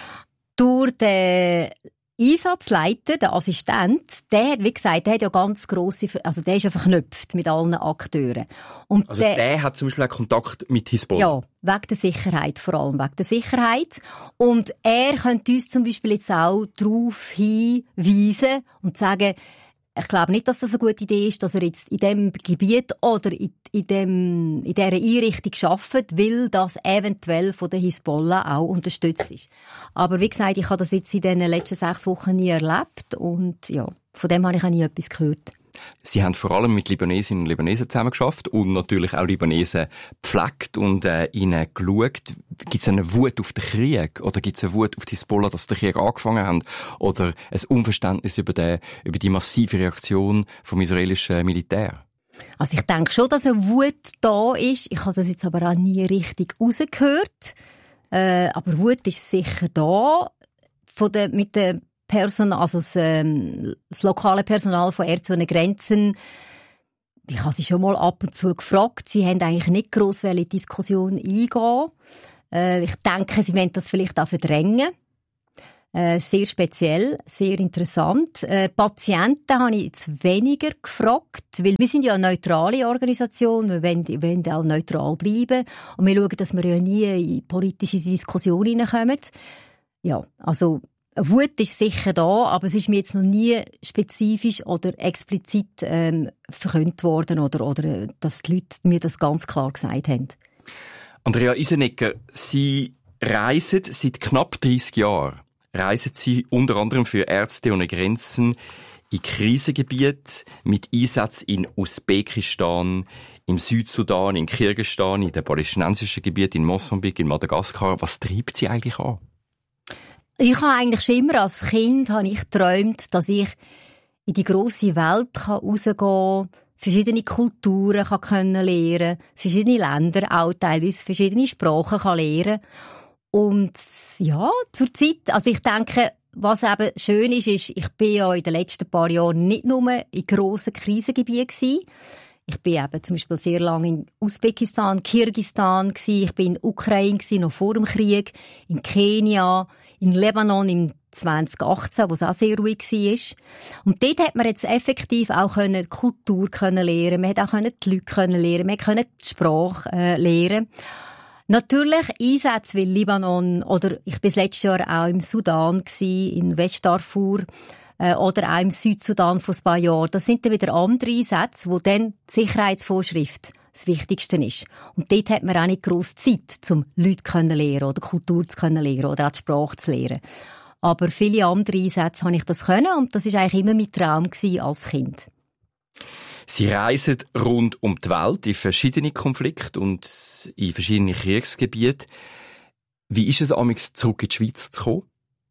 Durch den Einsatzleiter, der Assistent, der hat, wie gesagt, der hat ja ganz grosse, also der ist ja verknüpft mit allen Akteuren. Und also der, der hat zum Beispiel auch Kontakt mit Hisbollah? Ja, wegen der Sicherheit, vor allem wegen der Sicherheit. Und er könnte uns zum Beispiel jetzt auch darauf hinweisen und sagen, ich glaube nicht, dass das eine gute Idee ist, dass er jetzt in diesem Gebiet oder in, in, dem, in dieser Einrichtung arbeitet, weil das eventuell von der Hisbollah auch unterstützt ist. Aber wie gesagt, ich habe das jetzt in den letzten sechs Wochen nie erlebt und ja, von dem habe ich auch nie etwas gehört. Sie haben vor allem mit Libanesinnen und Libanesen zusammengearbeitet und natürlich auch Libanesen gepflegt und äh, ihnen geschaut. Gibt es eine Wut auf den Krieg oder gibt es eine Wut auf die Hisbollah, dass der Krieg angefangen hat oder ein Unverständnis über, den, über die massive Reaktion vom israelischen Militär? Also ich denke schon, dass eine Wut da ist. Ich habe das jetzt aber auch nie richtig rausgehört. Äh, aber Wut ist sicher da. Von der, mit der Personal, also das, ähm, das lokale Personal von Ärzte ohne Grenzen, ich habe sie schon mal ab und zu gefragt. Sie haben eigentlich nicht gross in die Diskussion eingehen. Äh, ich denke, sie wollen das vielleicht auch verdrängen. Äh, sehr speziell, sehr interessant. Äh, Patienten habe ich jetzt weniger gefragt, weil wir sind ja eine neutrale Organisation, wir wollen, wir wollen auch neutral bleiben und wir schauen, dass wir ja nie in politische Diskussionen hineinkommen. Ja, also Wut ist sicher da, aber es ist mir jetzt noch nie spezifisch oder explizit ähm, verkündet worden oder, oder dass die Leute mir das ganz klar gesagt haben. Andrea Isenegger, Sie reisen seit knapp dreissig Jahren. Reisen Sie unter anderem für Ärzte ohne Grenzen in Krisengebiete mit Einsatz in Usbekistan, im Südsudan, in Kirgisistan, in den palästinensischen Gebieten, in Mosambik, in Madagaskar. Was treibt Sie eigentlich an? Ich habe eigentlich schon immer als Kind habe ich geträumt, dass ich in die grosse Welt rausgehen kann, verschiedene Kulturen kann kennenlernen, verschiedene Länder, auch teilweise verschiedene Sprachen kann lernen. Und ja, zur Zeit, also ich denke, was eben schön ist, ist, ich bin ja in den letzten paar Jahren nicht nur in grossen Krisengebieten gewesen. Ich bin eben zum Beispiel sehr lange in Usbekistan, Kirgisistan gewesen. Ich bin in Ukraine gewesen, noch vor dem Krieg, in Kenia, in Libanon im zwanzig achtzehn, wo es auch sehr ruhig war. Und dort hat man jetzt effektiv auch die Kultur lernen, man hat auch die Leute lernen, man konnte die Sprache äh, lernen. Natürlich Einsätze wie Libanon oder ich bin letztes Jahr auch im Sudan gewesen, in Westdarfur äh, oder auch im Südsudan vor ein paar Jahren. Das sind dann wieder andere Einsätze, wo dann die Sicherheitsvorschrift das Wichtigste ist. Und dort hat man auch nicht grosse Zeit, um Leute zu lernen oder Kultur zu lernen oder auch die Sprache zu lernen. Aber viele andere Einsätze habe ich das können und das war eigentlich immer mein Traum als Kind. Sie reisen rund um die Welt in verschiedene Konflikte und in verschiedene Kriegsgebiete. Wie ist es amigs zurück in die Schweiz zu kommen?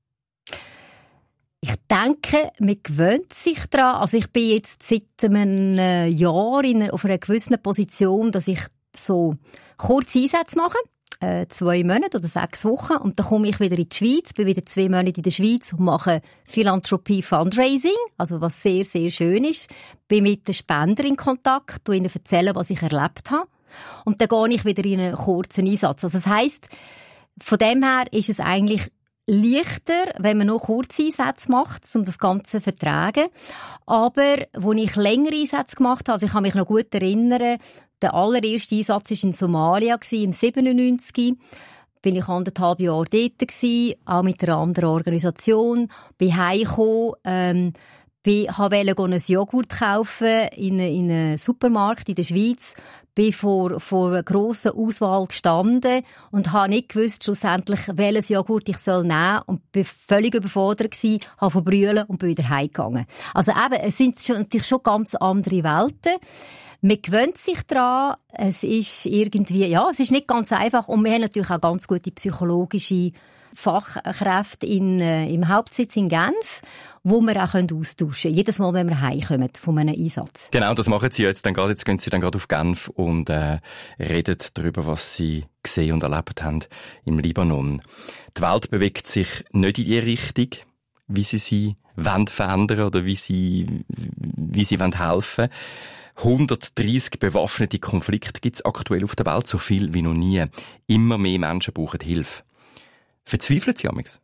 Ich denke, man gewöhnt sich daran. Also ich bin jetzt seit einem Jahr in, auf einer gewissen Position, dass ich so kurze Einsätze mache. Äh, zwei Monate oder sechs Wochen. Und dann komme ich wieder in die Schweiz, bin wieder zwei Monate in der Schweiz und mache Philanthropie Fundraising, also was sehr, sehr schön ist. Bin mit den Spendern in Kontakt, tu ihnen erzählen, was ich erlebt habe. Und dann gehe ich wieder in einen kurzen Einsatz. Also das heisst, von dem her ist es eigentlich leichter, wenn man nur kurze Einsätze macht, um das Ganze zu vertragen. Aber, als ich längere Einsätze gemacht habe, also ich kann mich noch gut erinnern, der allererste Einsatz war in Somalia, im siebenundneunzig. Bin ich anderthalb Jahre dort gewesen, auch mit einer anderen Organisation. Bin heimgekommen, ähm, wollte ein Joghurt kaufen in, in einem Supermarkt in der Schweiz. Bin vor, vor einer grossen Auswahl gestanden und habe nicht gewusst, schlussendlich, welches Joghurt ich soll nehmen soll. Und bin völlig überfordert gewesen, habe verbrüllen und bin wieder heimgegangen. Also eben, es sind schon, natürlich schon ganz andere Welten. Man gewöhnt sich daran. Es ist irgendwie, ja, es ist nicht ganz einfach. Und wir haben natürlich auch ganz gute psychologische Fachkräfte in, äh, im Hauptsitz in Genf, wo wir auch austauschen können. Jedes Mal, wenn wir heimkommen von einem Einsatz. Genau, das machen Sie jetzt dann gerade. Jetzt gehen Sie dann gerade auf Genf und äh, reden darüber, was Sie gesehen und erlebt haben im Libanon. Die Welt bewegt sich nicht in die Richtung, wie Sie sie wollen verändern oder wie Sie, wie Sie wollen helfen. hundertdreissig bewaffnete Konflikte gibt es aktuell auf der Welt, so viel wie noch nie. Immer mehr Menschen brauchen Hilfe. Verzweifeln Sie amigs?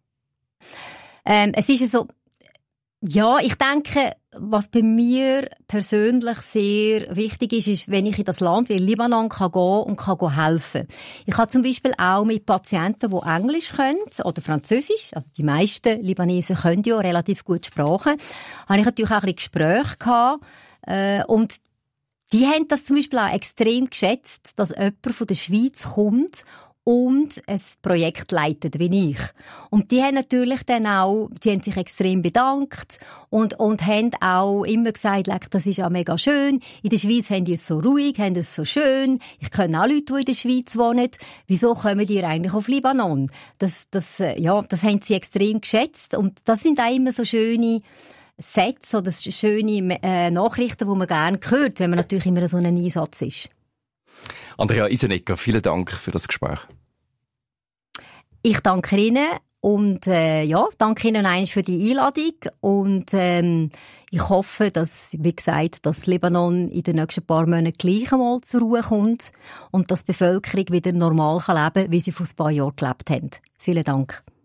Ähm, es ist so, ja, ich denke, was bei mir persönlich sehr wichtig ist, ist, wenn ich in das Land wie Libanon kann gehen und kann helfen. Ich habe zum Beispiel auch mit Patienten, die Englisch können oder Französisch, also die meisten Libanesen können ja relativ gut Sprachen, habe ich natürlich auch ein bisschen Gespräche gehabt, äh, und die haben das zum Beispiel auch extrem geschätzt, dass jemand von der Schweiz kommt und ein Projekt leitet wie ich. Und die haben natürlich dann auch, die haben sich extrem bedankt und, und haben auch immer gesagt, das ist ja mega schön. In der Schweiz haben die es so ruhig, haben es so schön. Ich kenne auch Leute, die in der Schweiz wohnen. Wieso kommen die eigentlich auf Libanon? Das, das, ja, das haben sie extrem geschätzt. Und das sind auch immer so schöne Sätze oder schöne äh, Nachrichten, die man gerne hört, wenn man natürlich immer so ein Einsatz ist. Andrea Isenegger, vielen Dank für das Gespräch. Ich danke Ihnen und äh, ja, danke Ihnen einmal für die Einladung und ähm, ich hoffe, dass, wie gesagt, dass Libanon in den nächsten paar Monaten gleich einmal zur Ruhe kommt und dass die Bevölkerung wieder normal leben kann, wie sie vor ein paar Jahren gelebt haben. Vielen Dank.